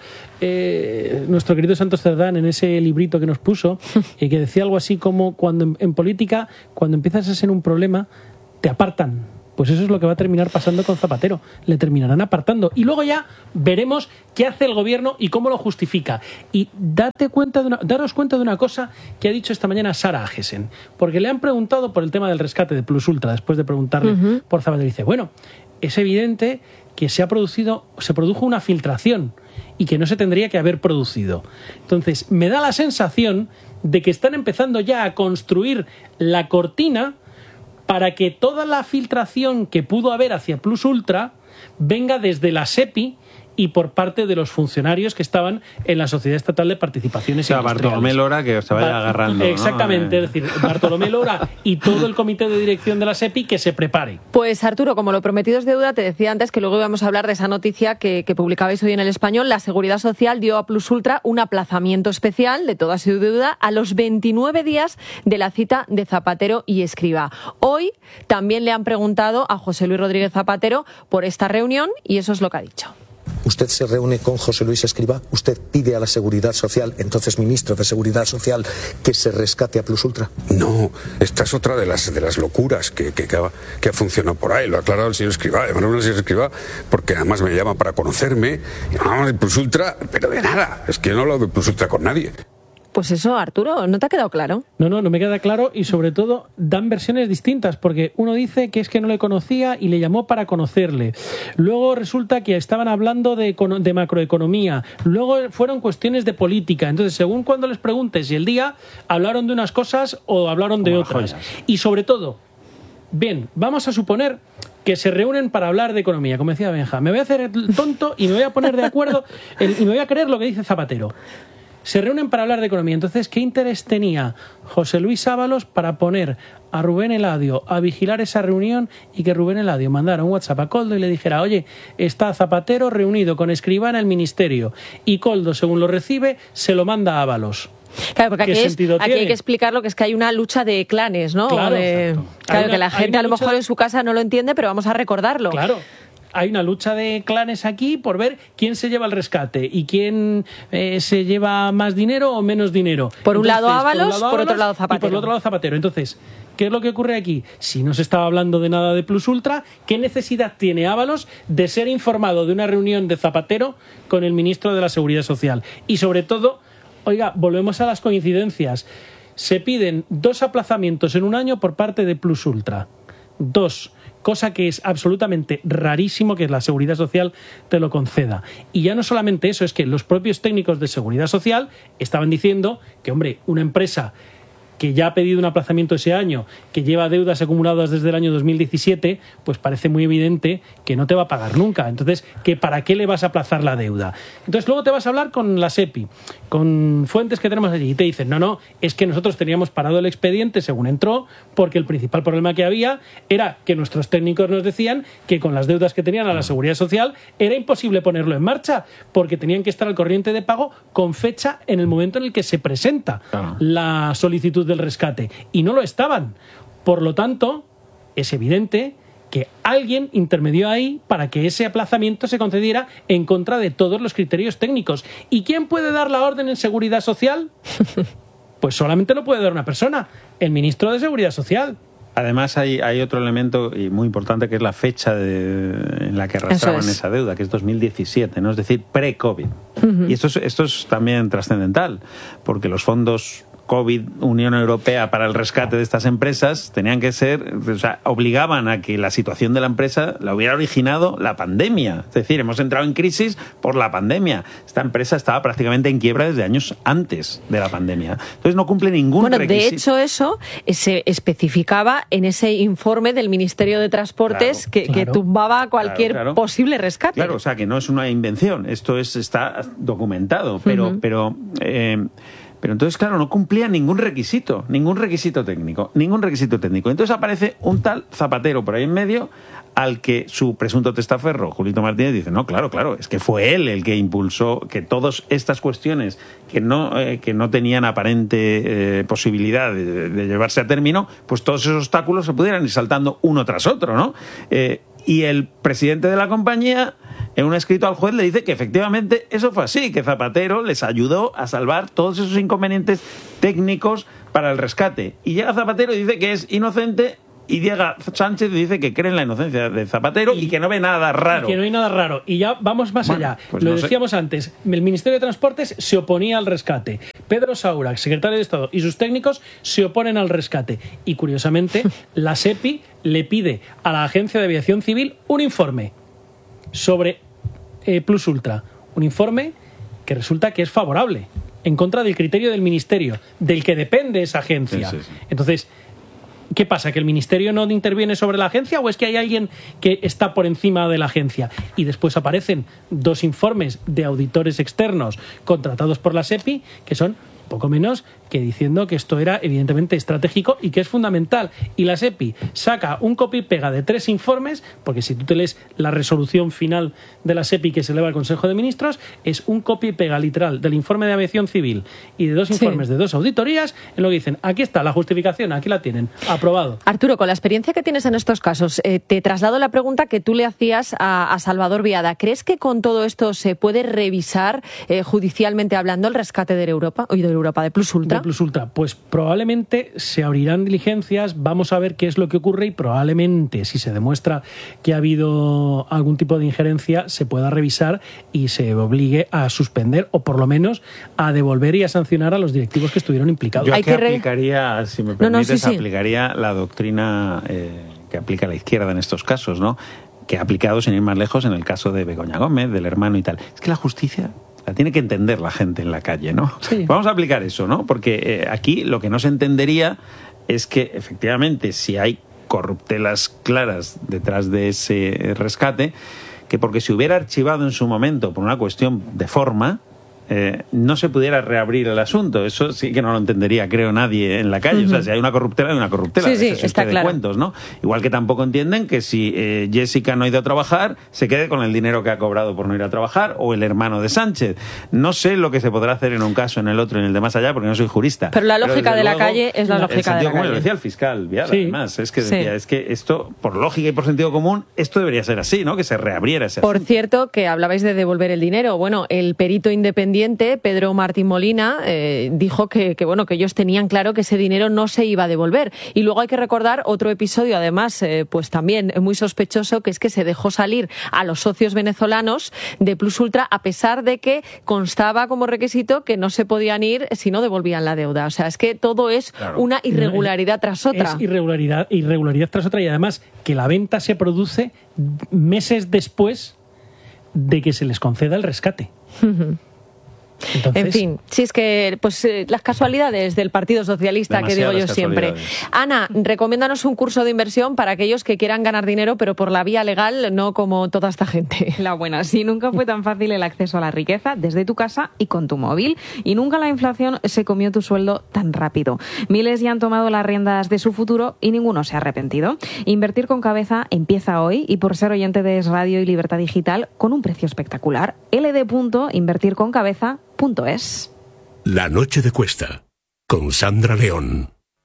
eh, nuestro querido Santos Cerdán en ese librito que nos puso, y que decía algo así como, cuando en, en política, cuando empiezas a ser un problema, te apartan. Pues eso es lo que va a terminar pasando con Zapatero. Le terminarán apartando. Y luego ya veremos qué hace el gobierno y cómo lo justifica. Y date cuenta de una, daros cuenta de una cosa que ha dicho esta mañana Sara Agesen. Porque le han preguntado por el tema del rescate de Plus Ultra, después de preguntarle uh-huh. por Zapatero. Dice, bueno, es evidente que se ha producido, se produjo una filtración y que no se tendría que haber producido. Entonces, me da la sensación de que están empezando ya a construir la cortina para que toda la filtración que pudo haber hacia Plus Ultra venga desde la SEPI y por parte de los funcionarios que estaban en la Sociedad Estatal de Participaciones Industriales. O sea, Bartolomé Lora que se vaya Bar- agarrando. Exactamente, ¿no? es decir, Bartolomé Lora y todo el comité de dirección de la SEPI que se prepare. Pues Arturo, como lo prometido es deuda, te decía antes que luego íbamos a hablar de esa noticia que, que publicabais hoy en El Español. La Seguridad Social dio a Plus Ultra un aplazamiento especial de toda su deuda a los veintinueve días de la cita de Zapatero y Escrivá. Hoy también le han preguntado a José Luis Rodríguez Zapatero por esta reunión y eso es lo que ha dicho. Usted se reúne con José Luis Escrivá, usted pide a la Seguridad Social, entonces ministro de Seguridad Social, que se rescate a Plus Ultra. No, esta es otra de las de las locuras que, que, que, ha, que ha funcionado por ahí, lo ha aclarado el señor Escrivá, el señor Escrivá, porque además me llama para conocerme, y hablamos de Plus Ultra, pero de nada, es que yo no hablo de Plus Ultra con nadie. Pues eso, Arturo, ¿no te ha quedado claro? No, no, no me queda claro y sobre todo dan versiones distintas porque uno dice que es que no le conocía y le llamó para conocerle. Luego resulta que estaban hablando de, de macroeconomía. Luego fueron cuestiones de política. Entonces, según cuando les preguntes y el día, hablaron de unas cosas o hablaron de otras. Y sobre todo, bien, vamos a suponer que se reúnen para hablar de economía, como decía Benja. Me voy a hacer el tonto y me voy a poner de acuerdo el, y me voy a creer lo que dice Zapatero. Se reúnen para hablar de economía. Entonces, ¿qué interés tenía José Luis Ábalos para poner a Rubén Eladio a vigilar esa reunión y que Rubén Eladio mandara un WhatsApp a Koldo y le dijera, oye, está Zapatero reunido con Escrivá en el ministerio, y Koldo, según lo recibe, se lo manda a Ábalos? Claro, porque aquí, es, aquí hay que explicarlo, que es que hay una lucha de clanes, ¿no? Claro, de, claro una, que la gente a lo mejor de... en su casa no lo entiende, pero vamos a recordarlo. Claro. Hay una lucha de clanes aquí por ver quién se lleva el rescate y quién eh, se lleva más dinero o menos dinero. Por un, Entonces, lado Ábalos, por, un lado por otro lado Zapatero. Y por el otro lado Zapatero. Entonces, ¿qué es lo que ocurre aquí? Si no se estaba hablando de nada de Plus Ultra, ¿qué necesidad tiene Ábalos de ser informado de una reunión de Zapatero con el ministro de la Seguridad Social? Y sobre todo, oiga, volvemos a las coincidencias. Se piden dos aplazamientos en un año por parte de Plus Ultra. Dos. Cosa que es absolutamente rarísimo que la Seguridad Social te lo conceda. Y ya no solamente eso, es que los propios técnicos de Seguridad Social estaban diciendo que, hombre, una empresa que ya ha pedido un aplazamiento ese año, que lleva deudas acumuladas desde el año dos mil diecisiete, pues parece muy evidente que no te va a pagar nunca. Entonces, ¿que ¿para qué le vas a aplazar la deuda? Entonces, luego te vas a hablar con la SEPI, con fuentes que tenemos allí, y te dicen, no, no, es que nosotros teníamos parado el expediente según entró, porque el principal problema que había era que nuestros técnicos nos decían que con las deudas que tenían a la Seguridad Social era imposible ponerlo en marcha, porque tenían que estar al corriente de pago con fecha en el momento en el que se presenta ah. la solicitud de del rescate, y no lo estaban. Por lo tanto, es evidente que alguien intermedió ahí para que ese aplazamiento se concediera en contra de todos los criterios técnicos. ¿Y quién puede dar la orden en Seguridad Social? Pues solamente lo puede dar una persona, el ministro de Seguridad Social. Además hay, hay otro elemento y muy importante, que es la fecha de, en la que arrastraban es. esa deuda, que es dos mil diecisiete, ¿no? Es decir, pre-COVID. Uh-huh. Y esto es, esto es también trascendental, porque los fondos COVID Unión Europea para el rescate de estas empresas tenían que ser, o sea, obligaban a que la situación de la empresa la hubiera originado la pandemia. Es decir, hemos entrado en crisis por la pandemia. Esta empresa estaba prácticamente en quiebra desde años antes de la pandemia. Entonces no cumple ningún bueno, requisito. De hecho, eso se especificaba en ese informe del Ministerio de Transportes claro, que, claro. que tumbaba cualquier claro, claro. posible rescate. Claro, o sea, que no es una invención. Esto es está documentado, pero... Uh-huh. pero eh, Pero entonces, claro, no cumplía ningún requisito, ningún requisito técnico, ningún requisito técnico. Entonces aparece un tal Zapatero por ahí en medio al que su presunto testaferro, Julito Martínez, dice, no, claro, claro, es que fue él el que impulsó que todas estas cuestiones que no, eh, que no tenían aparente eh, posibilidad de, de llevarse a término, pues todos esos obstáculos se pudieran ir saltando uno tras otro, ¿no? Eh, y el presidente de la compañía, en un escrito al juez, le dice que efectivamente eso fue así, que Zapatero les ayudó a salvar todos esos inconvenientes técnicos para el rescate. Y llega Zapatero y dice que es inocente, y llega Sánchez y dice que cree en la inocencia de Zapatero y, y que no ve nada raro. Y que no hay nada raro. Y ya vamos más bueno, allá. Pues Lo no decíamos sé. antes, el Ministerio de Transportes se oponía al rescate. Pedro Saura, secretario de Estado, y sus técnicos se oponen al rescate. Y curiosamente, la SEPI le pide a la Agencia de Aviación Civil un informe sobre eh, Plus Ultra. Un informe que resulta que es favorable, en contra del criterio del Ministerio, del que depende esa agencia. Sí, sí, sí. Entonces, ¿qué pasa? ¿Que el Ministerio no interviene sobre la agencia o es que hay alguien que está por encima de la agencia? Y después aparecen dos informes de auditores externos contratados por la SEPI que son poco menos que diciendo que esto era evidentemente estratégico y que es fundamental. Y la SEPI saca un copia y pega de tres informes, porque si tú te lees la resolución final de la SEPI que se eleva al Consejo de Ministros, es un copia y pega literal del informe de aviación civil y de dos sí. informes de dos auditorías, en lo que dicen, aquí está la justificación, aquí la tienen, aprobado. Arturo, con la experiencia que tienes en estos casos, eh, te traslado la pregunta que tú le hacías a, a Salvador Viada. ¿Crees que con todo esto se puede revisar eh, judicialmente hablando el rescate de Europa, o de Europa, de Plus Ultra? De Plus Ultra, pues probablemente se abrirán diligencias, vamos a ver qué es lo que ocurre y probablemente, si se demuestra que ha habido algún tipo de injerencia, se pueda revisar y se obligue a suspender o por lo menos a devolver y a sancionar a los directivos que estuvieron implicados. Yo Hay que que re... aplicaría, si me permites, no, no, sí, sí. aplicaría la doctrina eh, que aplica la izquierda en estos casos, ¿no? Que ha aplicado, sin ir más lejos, en el caso de Begoña Gómez, del hermano y tal. Es que la justicia la tiene que entender la gente en la calle, ¿no? Sí. Vamos a aplicar eso, ¿no? Porque eh, aquí lo que no se entendería es que, efectivamente, si hay corruptelas claras detrás de ese rescate, que porque se hubiera archivado en su momento por una cuestión de forma, Eh, no se pudiera reabrir el asunto. Eso sí que no lo entendería, creo, nadie en la calle. Uh-huh. O sea, si hay una corruptela, hay una corruptela. Sí, sí, eso está de claro. Cuentos, ¿no? Igual que tampoco entienden que si eh, Jessica no ha ido a trabajar, se quede con el dinero que ha cobrado por no ir a trabajar, o el hermano de Sánchez. No sé lo que se podrá hacer en un caso, en el otro, en el de más allá, porque no soy jurista. Pero la lógica Pero de la luego, calle es la lógica de la común, calle. Lo decía el fiscal Viada, sí. además. Es que, Sí. decía, es que esto, por lógica y por sentido común, esto debería ser así, ¿no? Que se reabriera ese Por asunto. cierto, que hablabais de devolver el dinero. Bueno, el perito independiente, Pedro Martín Molina, eh, dijo que, que, bueno, que ellos tenían claro que ese dinero no se iba a devolver. Y luego hay que recordar otro episodio, además, eh, pues también muy sospechoso, que es que se dejó salir a los socios venezolanos de Plus Ultra, a pesar de que constaba como requisito que no se podían ir si no devolvían la deuda. O sea, es que todo es claro. una irregularidad tras otra. Es irregularidad, irregularidad tras otra, y además que la venta se produce meses después de que se les conceda el rescate. Uh-huh. Entonces, en fin, si es que pues eh, las casualidades del Partido Socialista, que digo yo siempre. Ana, recomiéndanos un curso de inversión para aquellos que quieran ganar dinero, pero por la vía legal, no como toda esta gente. La buena, sí, nunca fue tan fácil el acceso a la riqueza desde tu casa y con tu móvil, y nunca la inflación se comió tu sueldo tan rápido. Miles ya han tomado las riendas de su futuro y ninguno se ha arrepentido. Invertir con cabeza empieza hoy, y por ser oyente de Es Radio y Libertad Digital, con un precio espectacular. L D punto invertir con cabeza punto es. La noche de Cuesta, con Sandra León.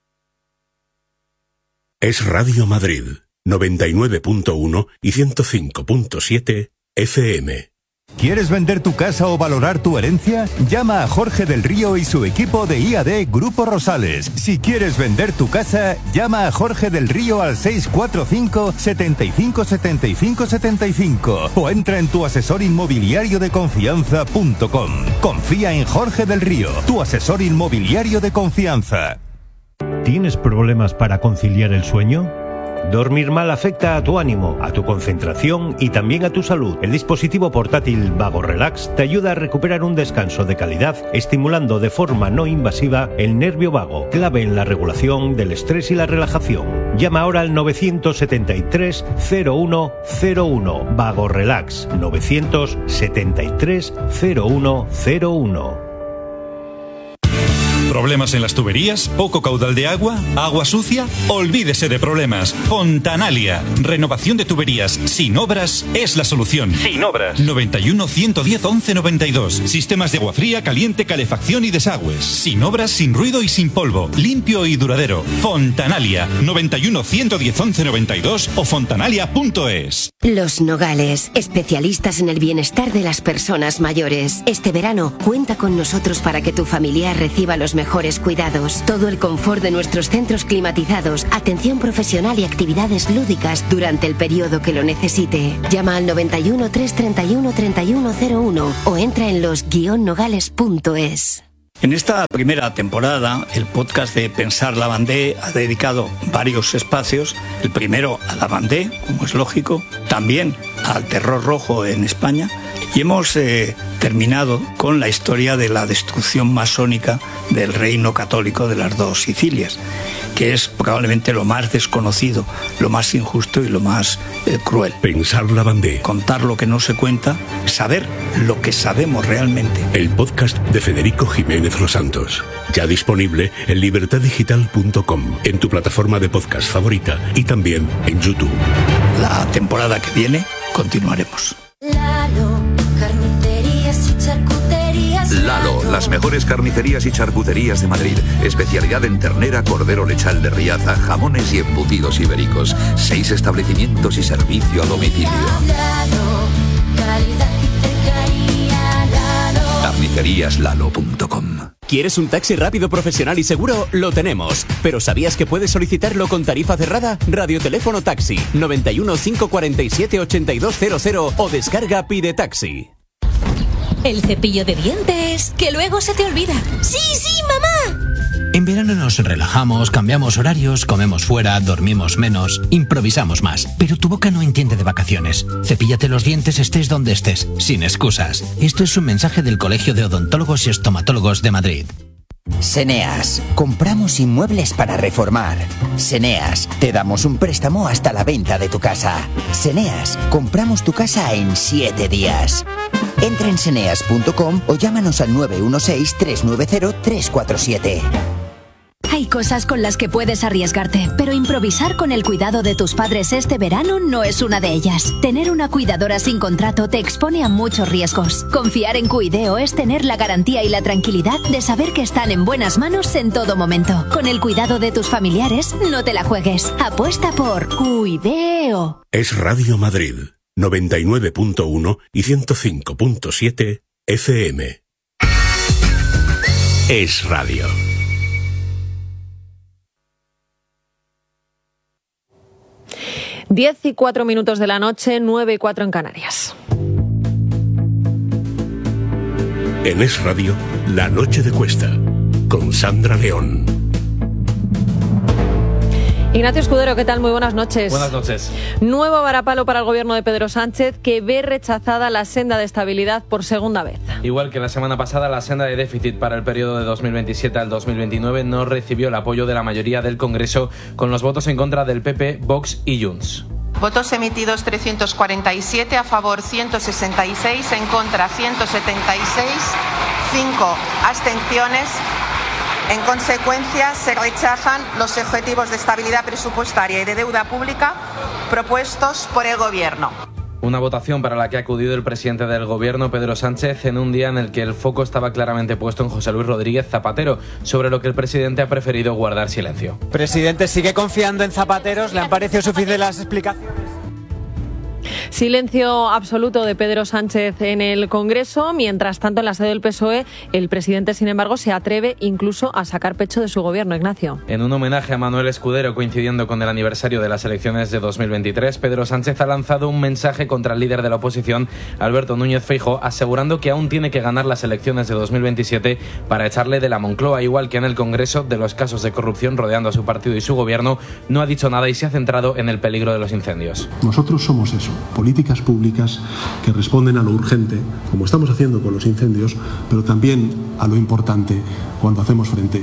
Es Radio Madrid, noventa y nueve punto uno y ciento cinco punto siete F M. ¿Quieres vender tu casa o valorar tu herencia? Llama a Jorge del Río y su equipo de I A D Grupo Rosales. Si quieres vender tu casa, llama a Jorge del Río al seis cuatro cinco, setenta y cinco, setenta y cinco, setenta y cinco o entra en tu asesor inmobiliario de confianza punto com. Confía en Jorge del Río, tu asesor inmobiliario de confianza. ¿Tienes problemas para conciliar el sueño? Dormir mal afecta a tu ánimo, a tu concentración y también a tu salud. El dispositivo portátil Vago Relax te ayuda a recuperar un descanso de calidad, estimulando de forma no invasiva el nervio vago, clave en la regulación del estrés y la relajación. Llama ahora al nueve siete tres, cero uno cero uno. Vago Relax, nueve siete tres, cero uno cero uno. ¿Problemas en las tuberías? ¿Poco caudal de agua? ¿Agua sucia? Olvídese de problemas. Fontanalia. Renovación de tuberías sin obras es la solución. Sin obras. noventa y uno, ciento diez, once noventa y dos. Sistemas de agua fría, caliente, calefacción y desagües. Sin obras, sin ruido y sin polvo. Limpio y duradero. Fontanalia. noventa y uno, ciento diez, once noventa y dos o fontanalia punto es. Los Nogales, especialistas en el bienestar de las personas mayores. Este verano, cuenta con nosotros para que tu familiar reciba los mejores cuidados, todo el confort de nuestros centros climatizados, atención profesional y actividades lúdicas durante el periodo que lo necesite. Llama al noventa y uno, trescientos treinta y uno, treinta y uno cero uno o entra en los guion nogales punto es. En esta primera temporada, el podcast de Pensar la Bandé ha dedicado varios espacios. El primero a la Bandé, como es lógico, también al terror rojo en España. Y hemos eh, terminado con la historia de la destrucción masónica del reino católico de las dos Sicilias, que es probablemente lo más desconocido, lo más injusto y lo más eh, cruel. Pensar la Bandé. Contar lo que no se cuenta, saber lo que sabemos realmente. El podcast de Federico Jiménez Los Santos. Ya disponible en libertad digital punto com, en tu plataforma de podcast favorita y también en YouTube. La temporada que viene continuaremos. Lalo, carnicerías y charcuterías. Lalo, las mejores carnicerías y charcuterías de Madrid. Especialidad en ternera, cordero lechal de Riaza, jamones y embutidos ibéricos. Seis establecimientos y servicio a domicilio. Lalo, calidad y cercanía. Lalo. carnicerías lalo punto com. ¿Quieres un taxi rápido, profesional y seguro? Lo tenemos. ¿Pero sabías que puedes solicitarlo con tarifa cerrada? Radioteléfono Taxi noventa y uno, cinco cuarenta y siete, ochenta y dos cero cero o descarga Pide Taxi. El cepillo de dientes, que luego se te olvida. ¡Sí, sí, mamá! En verano nos relajamos, cambiamos horarios, comemos fuera, dormimos menos, improvisamos más. Pero tu boca no entiende de vacaciones. Cepíllate los dientes estés donde estés, sin excusas. Esto es un mensaje del Colegio de Odontólogos y Estomatólogos de Madrid. Seneas, compramos inmuebles para reformar. Seneas, te damos un préstamo hasta la venta de tu casa. Seneas, compramos tu casa en siete días. Entra en seneas punto com o llámanos al nueve uno seis, tres nueve cero, tres cuatro siete. Hay cosas con las que puedes arriesgarte, pero improvisar con el cuidado de tus padres este verano no es una de ellas. Tener una cuidadora sin contrato te expone a muchos riesgos. Confiar en Cuideo es tener la garantía y la tranquilidad de saber que están en buenas manos en todo momento. Con el cuidado de tus familiares, no te la juegues. Apuesta por Cuideo. Es Radio Madrid, noventa y nueve punto uno y ciento cinco punto siete F M. Es Radio. Diez y cuatro minutos de la noche, nueve y cuatro en Canarias. En Es Radio, La Noche de Cuesta, con Sandra León. Ignacio Escudero, ¿qué tal? Muy buenas noches. Buenas noches. Nuevo varapalo para el gobierno de Pedro Sánchez, que ve rechazada la senda de estabilidad por segunda vez. Igual que la semana pasada, la senda de déficit para el periodo de dos mil veintisiete al dos mil veintinueve no recibió el apoyo de la mayoría del Congreso, con los votos en contra del P P, Vox y Junts. Votos emitidos trescientos cuarenta y siete, a favor ciento sesenta y seis, en contra ciento setenta y seis, cinco abstenciones. En consecuencia, se rechazan los objetivos de estabilidad presupuestaria y de deuda pública propuestos por el Gobierno. Una votación para la que ha acudido el presidente del Gobierno, Pedro Sánchez, en un día en el que el foco estaba claramente puesto en José Luis Rodríguez Zapatero, sobre lo que el presidente ha preferido guardar silencio. Presidente, ¿sigue confiando en Zapateros? ¿Le han parecido suficientes las explicaciones? Silencio absoluto de Pedro Sánchez en el Congreso. Mientras tanto, en la sede del P S O E, el presidente, sin embargo, se atreve incluso a sacar pecho de su gobierno. Ignacio. En un homenaje a Manuel Escudero, coincidiendo con el aniversario de las elecciones de dos mil veintitrés, Pedro Sánchez ha lanzado un mensaje contra el líder de la oposición, Alberto Núñez Feijóo, asegurando que aún tiene que ganar las elecciones de dos mil veintisiete para echarle de la Moncloa, igual que en el Congreso de los casos de corrupción rodeando a su partido y su gobierno. No ha dicho nada y se ha centrado en el peligro de los incendios. Nosotros somos eso, políticas públicas que responden a lo urgente, como estamos haciendo con los incendios, pero también a lo importante cuando hacemos frente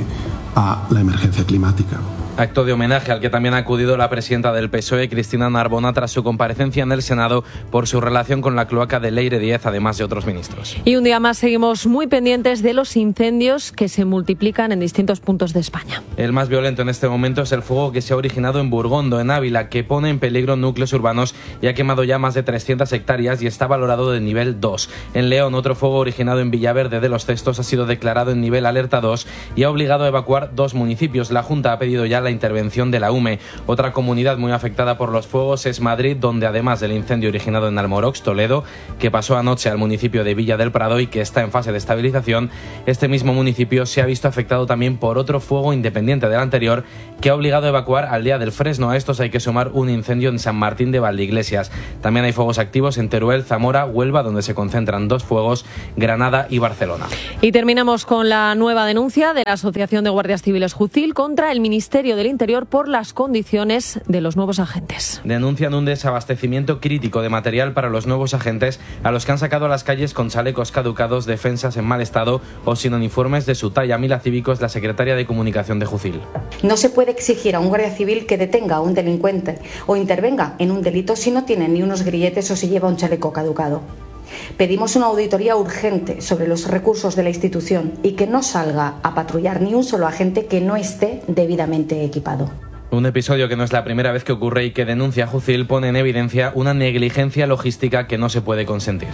a la emergencia climática. Acto de homenaje al que también ha acudido la presidenta del P S O E, Cristina Narbona, tras su comparecencia en el Senado por su relación con la cloaca de Leire Díez, además de otros ministros. Y un día más seguimos muy pendientes de los incendios que se multiplican en distintos puntos de España. El más violento en este momento es el fuego que se ha originado en Burgondo, en Ávila, que pone en peligro núcleos urbanos y ha quemado ya más de trescientas hectáreas y está valorado de nivel dos. En León, otro fuego originado en Villaverde de los Cestos ha sido declarado en nivel alerta dos y ha obligado a evacuar dos municipios. La Junta ha pedido ya la intervención de la U M E. Otra comunidad muy afectada por los fuegos es Madrid, donde además del incendio originado en Almorox, Toledo, que pasó anoche al municipio de Villa del Prado y que está en fase de estabilización, este mismo municipio se ha visto afectado también por otro fuego independiente del anterior que ha obligado a evacuar al Día del Fresno. A estos hay que sumar un incendio en San Martín de Valdeiglesias. También hay fuegos activos en Teruel, Zamora, Huelva, donde se concentran dos fuegos, Granada y Barcelona. Y terminamos con la nueva denuncia de la Asociación de Guardias Civiles Jucil contra el Ministerio del Interior por las condiciones de los nuevos agentes. Denuncian un desabastecimiento crítico de material para los nuevos agentes, a los que han sacado a las calles con chalecos caducados, defensas en mal estado o sin uniformes de su talla. Mila Cívico es la secretaria de Comunicación de Jucil. No se puede exigir a un guardia civil que detenga a un delincuente o intervenga en un delito si no tiene ni unos grilletes o si lleva un chaleco caducado. Pedimos una auditoría urgente sobre los recursos de la institución y que no salga a patrullar ni un solo agente que no esté debidamente equipado. Un episodio que no es la primera vez que ocurre y que denuncia Jucil pone en evidencia una negligencia logística que no se puede consentir.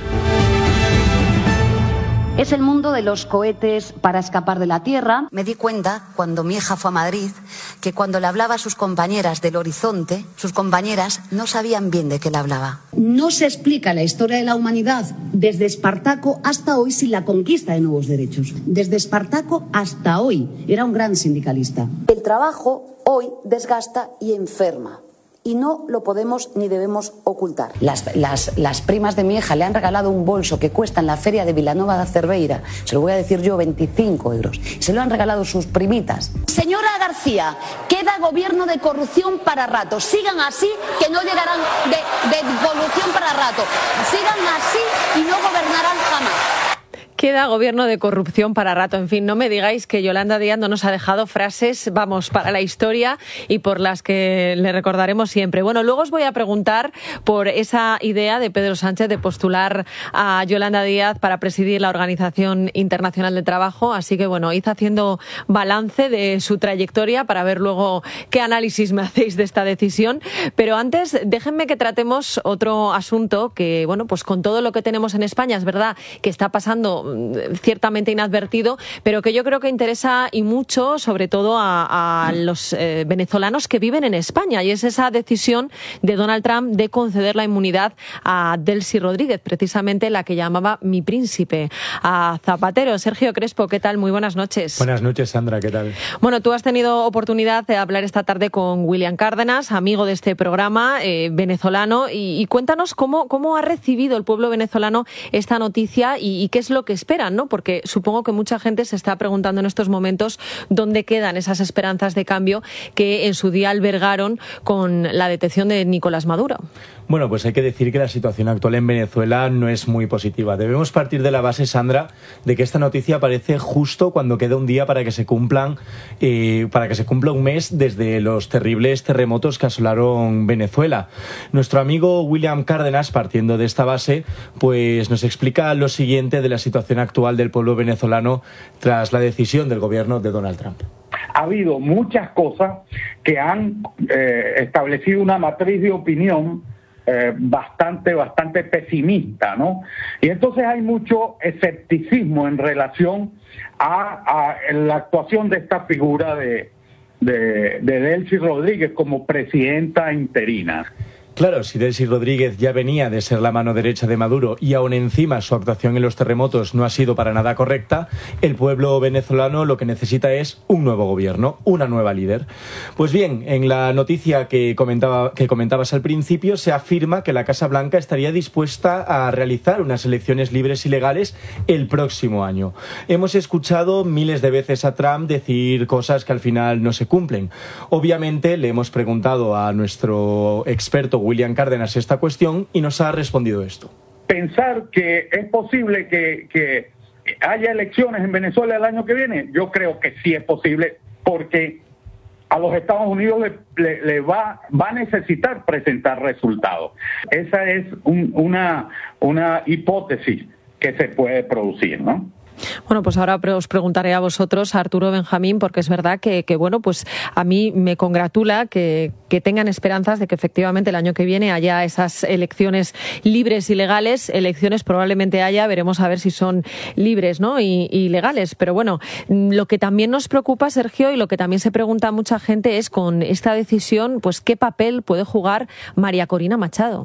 Es el mundo de los cohetes para escapar de la Tierra. Me di cuenta, cuando mi hija fue a Madrid, que cuando le hablaba a sus compañeras del horizonte, sus compañeras no sabían bien de qué le hablaba. No se explica la historia de la humanidad desde Espartaco hasta hoy sin la conquista de nuevos derechos. Desde Espartaco hasta hoy. Era un gran sindicalista. El trabajo hoy desgasta y enferma. Y no lo podemos ni debemos ocultar. Las, las, las primas de mi hija le han regalado un bolso que cuesta en la feria de Vilanova da Cerveira, se lo voy a decir yo, veinticinco euros. Se lo han regalado sus primitas. Señora García, queda gobierno de corrupción para rato. Sigan así, que no llegarán de, de corrupción para rato. Sigan así y no gobernarán jamás. Queda gobierno de corrupción para rato. En fin, no me digáis que Yolanda Díaz no nos ha dejado frases, vamos, para la historia y por las que le recordaremos siempre. Bueno, luego os voy a preguntar por esa idea de Pedro Sánchez de postular a Yolanda Díaz para presidir la Organización Internacional del Trabajo. Así que, bueno, id haciendo balance de su trayectoria para ver luego qué análisis me hacéis de esta decisión. Pero antes, déjenme que tratemos otro asunto que, bueno, pues con todo lo que tenemos en España, es verdad que está pasando ciertamente inadvertido, pero que yo creo que interesa y mucho, sobre todo a, a los eh, venezolanos que viven en España, y es esa decisión de Donald Trump de conceder la inmunidad a Delcy Rodríguez, precisamente la que llamaba mi príncipe, a Zapatero. Sergio Crespo, ¿qué tal? Muy buenas noches. Buenas noches, Sandra, ¿qué tal? Bueno, tú has tenido oportunidad de hablar esta tarde con William Cárdenas, amigo de este programa, eh, venezolano, y, y cuéntanos cómo, cómo ha recibido el pueblo venezolano esta noticia y, y qué es lo que esperan, ¿no? Porque supongo que mucha gente se está preguntando en estos momentos dónde quedan esas esperanzas de cambio que en su día albergaron con la detención de Nicolás Maduro. Bueno, pues hay que decir que la situación actual en Venezuela no es muy positiva. Debemos partir de la base, Sandra, de que esta noticia aparece justo cuando queda un día para que se cumplan, eh, para que se cumpla un mes desde los terribles terremotos que asolaron Venezuela. Nuestro amigo William Cárdenas, partiendo de esta base, pues nos explica lo siguiente de la situación actual del pueblo venezolano tras la decisión del gobierno de Donald Trump. Ha habido muchas cosas que han eh, establecido una matriz de opinión eh, bastante, bastante pesimista, ¿no? Y entonces hay mucho escepticismo en relación a, a la actuación de esta figura de, de, de Delcy Rodríguez como presidenta interina. Claro, si Delcy Rodríguez ya venía de ser la mano derecha de Maduro y aún encima su actuación en los terremotos no ha sido para nada correcta, el pueblo venezolano lo que necesita es un nuevo gobierno, una nueva líder. Pues bien, en la noticia que, comentaba, que comentabas al principio se afirma que la Casa Blanca estaría dispuesta a realizar unas elecciones libres y legales el próximo año. Hemos escuchado miles de veces a Trump decir cosas que al final no se cumplen. Obviamente le hemos preguntado a nuestro experto William Cárdenas esta cuestión y nos ha respondido esto. Pensar que es posible que, que haya elecciones en Venezuela el año que viene, yo creo que sí es posible, porque a los Estados Unidos le, le, le va, va a necesitar presentar resultados. Esa es un, una, una hipótesis que se puede producir, ¿no? Bueno, pues ahora os preguntaré a vosotros, a Arturo Benjamín, porque es verdad que, que bueno, pues a mí me congratula que, que tengan esperanzas de que efectivamente el año que viene haya esas elecciones libres y legales. Elecciones probablemente haya, veremos a ver si son libres, ¿no? y, y legales. Pero bueno, lo que también nos preocupa, Sergio, y lo que también se pregunta mucha gente es con esta decisión, pues qué papel puede jugar María Corina Machado.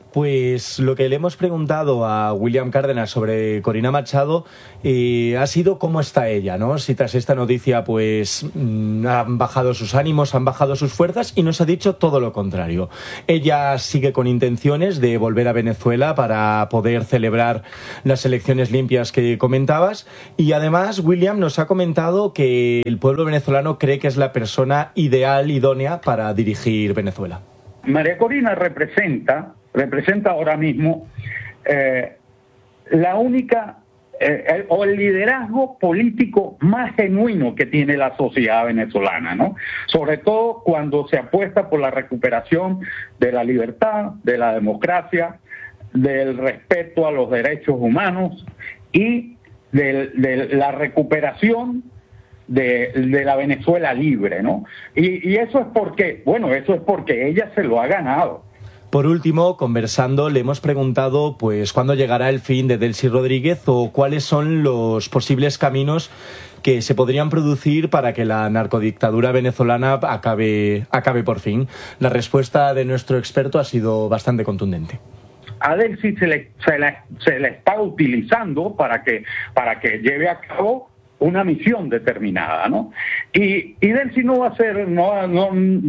Pues lo que le hemos preguntado a William Cárdenas sobre Corina Machado eh, ha sido cómo está ella, ¿no? Si tras esta noticia pues mmm, han bajado sus ánimos, han bajado sus fuerzas, y nos ha dicho todo lo contrario. Ella sigue con intenciones de volver a Venezuela para poder celebrar las elecciones limpias que comentabas, y además William nos ha comentado que el pueblo venezolano cree que es la persona ideal, idónea para dirigir Venezuela. María Corina representa representa ahora mismo eh, la única eh, el, o el liderazgo político más genuino que tiene la sociedad venezolana, ¿no? Sobre todo cuando se apuesta por la recuperación de la libertad, de la democracia, del respeto a los derechos humanos y de, de la recuperación de, de la Venezuela libre, ¿no? Y, y eso es porque, bueno, eso es porque ella se lo ha ganado. Por último, conversando, le hemos preguntado pues cuándo llegará el fin de Delcy Rodríguez o cuáles son los posibles caminos que se podrían producir para que la narcodictadura venezolana acabe, acabe por fin. La respuesta de nuestro experto ha sido bastante contundente. A Delcy se le, se le, se le está utilizando para que, para que lleve a cabo una misión determinada, ¿no? Y, y Delcy no va a ser, no, no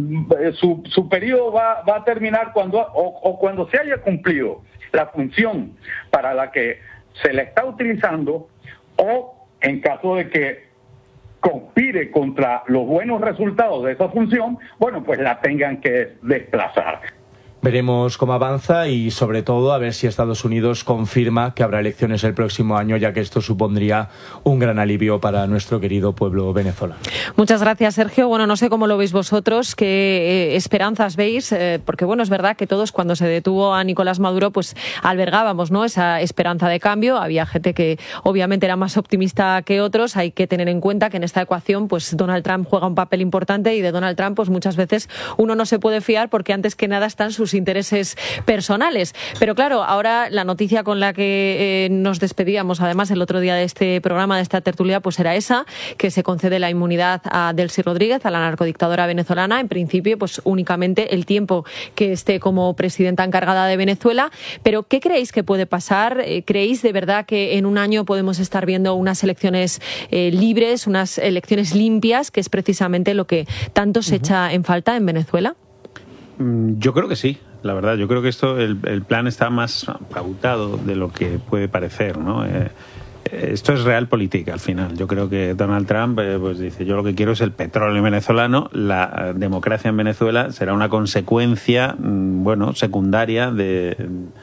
su, su periodo va, va a terminar cuando o, o cuando se haya cumplido la función para la que se le está utilizando, o en caso de que conspire contra los buenos resultados de esa función, bueno, pues la tengan que desplazar. Veremos cómo avanza y, sobre todo, a ver si Estados Unidos confirma que habrá elecciones el próximo año, ya que esto supondría un gran alivio para nuestro querido pueblo venezolano. Muchas gracias, Sergio. Bueno, no sé cómo lo veis vosotros, qué eh, esperanzas veis, eh, porque bueno, es verdad que todos cuando se detuvo a Nicolás Maduro, pues albergábamos, ¿no?, esa esperanza de cambio. Había gente que obviamente era más optimista que otros. Hay que tener en cuenta que en esta ecuación, pues Donald Trump juega un papel importante, y de Donald Trump, pues muchas veces uno no se puede fiar, porque antes que nada están sus intereses personales. Pero claro, ahora la noticia con la que eh, nos despedíamos, además el otro día de este programa, de esta tertulia, pues era esa, que se concede la inmunidad a Delcy Rodríguez, a la narcodictadora venezolana, en principio pues únicamente el tiempo que esté como presidenta encargada de Venezuela. Pero ¿qué creéis que puede pasar? ¿Creéis de verdad que en un año podemos estar viendo unas elecciones eh, libres, unas elecciones limpias, que es precisamente lo que tanto se uh-huh. echa en falta en Venezuela? Yo creo que sí, la verdad. Yo creo que esto, el, el plan está más pautado de lo que puede parecer, ¿no? Eh, esto es realpolitik al final. Yo creo que Donald Trump eh, pues dice, yo lo que quiero es el petróleo venezolano. La democracia en Venezuela será una consecuencia, bueno, secundaria de,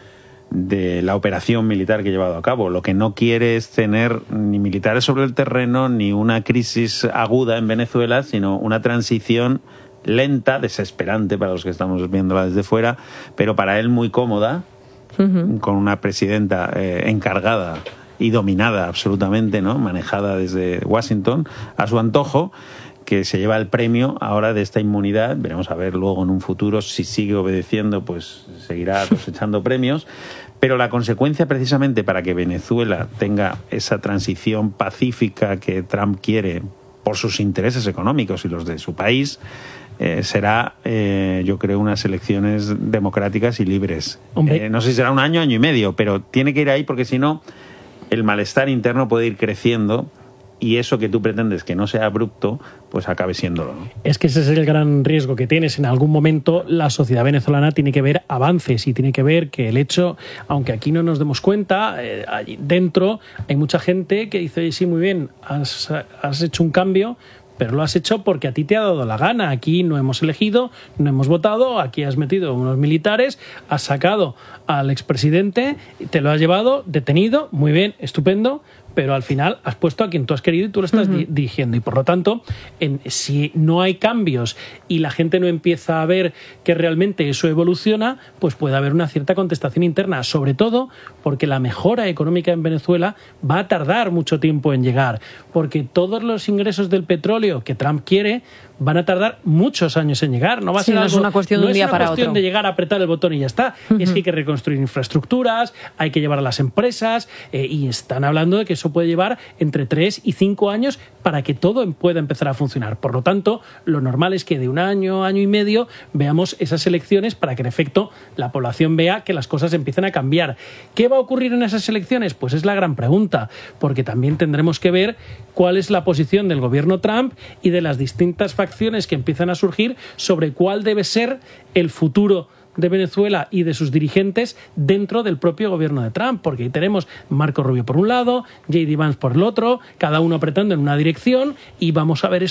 de la operación militar que he llevado a cabo. Lo que no quiere es tener ni militares sobre el terreno, ni una crisis aguda en Venezuela, sino una transición lenta, desesperante para los que estamos viéndola desde fuera, pero para él muy cómoda, uh-huh. con una presidenta eh, encargada y dominada absolutamente, ¿no?, manejada desde Washington a su antojo, que se lleva el premio ahora de esta inmunidad. Veremos a ver luego en un futuro, si sigue obedeciendo, pues seguirá cosechando premios. Pero la consecuencia, precisamente, para que Venezuela tenga esa transición pacífica que Trump quiere por sus intereses económicos y los de su país, eh, será, eh, yo creo, unas elecciones democráticas y libres. Hombre. Eh, no sé si será un año, año y medio, pero tiene que ir ahí porque si no, el malestar interno puede ir creciendo y eso que tú pretendes que no sea abrupto, pues acabe siéndolo, ¿no? Es que ese es el gran riesgo que tienes. En algún momento la sociedad venezolana tiene que ver avances y tiene que ver que el hecho, aunque aquí no nos demos cuenta, eh, allí dentro hay mucha gente que dice, sí, muy bien, has, has hecho un cambio, pero lo has hecho porque a ti te ha dado la gana. Aquí no hemos elegido, no hemos votado, aquí has metido unos militares, has sacado al expresidente, te lo has llevado detenido, muy bien, estupendo, pero al final has puesto a quien tú has querido y tú lo estás uh-huh. di- dirigiendo. Y por lo tanto, en, si no hay cambios y la gente no empieza a ver que realmente eso evoluciona, pues puede haber una cierta contestación interna, sobre todo porque la mejora económica en Venezuela va a tardar mucho tiempo en llegar, porque todos los ingresos del petróleo que Trump quiere van a tardar muchos años en llegar. No va a Sí, ser no algo, es una cuestión de no un día es una para cuestión otro. de llegar a apretar el botón y ya está. Uh-huh. Es que hay que reconstruir infraestructuras, hay que llevar a las empresas, eh, y están hablando de que eso puede llevar entre tres y cinco años para que todo pueda empezar a funcionar. Por lo tanto, lo normal es que de un año, año y medio, veamos esas elecciones para que en efecto la población vea que las cosas empiezan a cambiar. ¿Qué va a ocurrir en esas elecciones? Pues es la gran pregunta, porque también tendremos que ver cuál es la posición del gobierno Trump y de las distintas facciones que empiezan a surgir sobre cuál debe ser el futuro de Venezuela y de sus dirigentes dentro del propio gobierno de Trump, porque ahí tenemos Marco Rubio por un lado, J D Vance por el otro, cada uno apretando en una dirección, y vamos a ver eso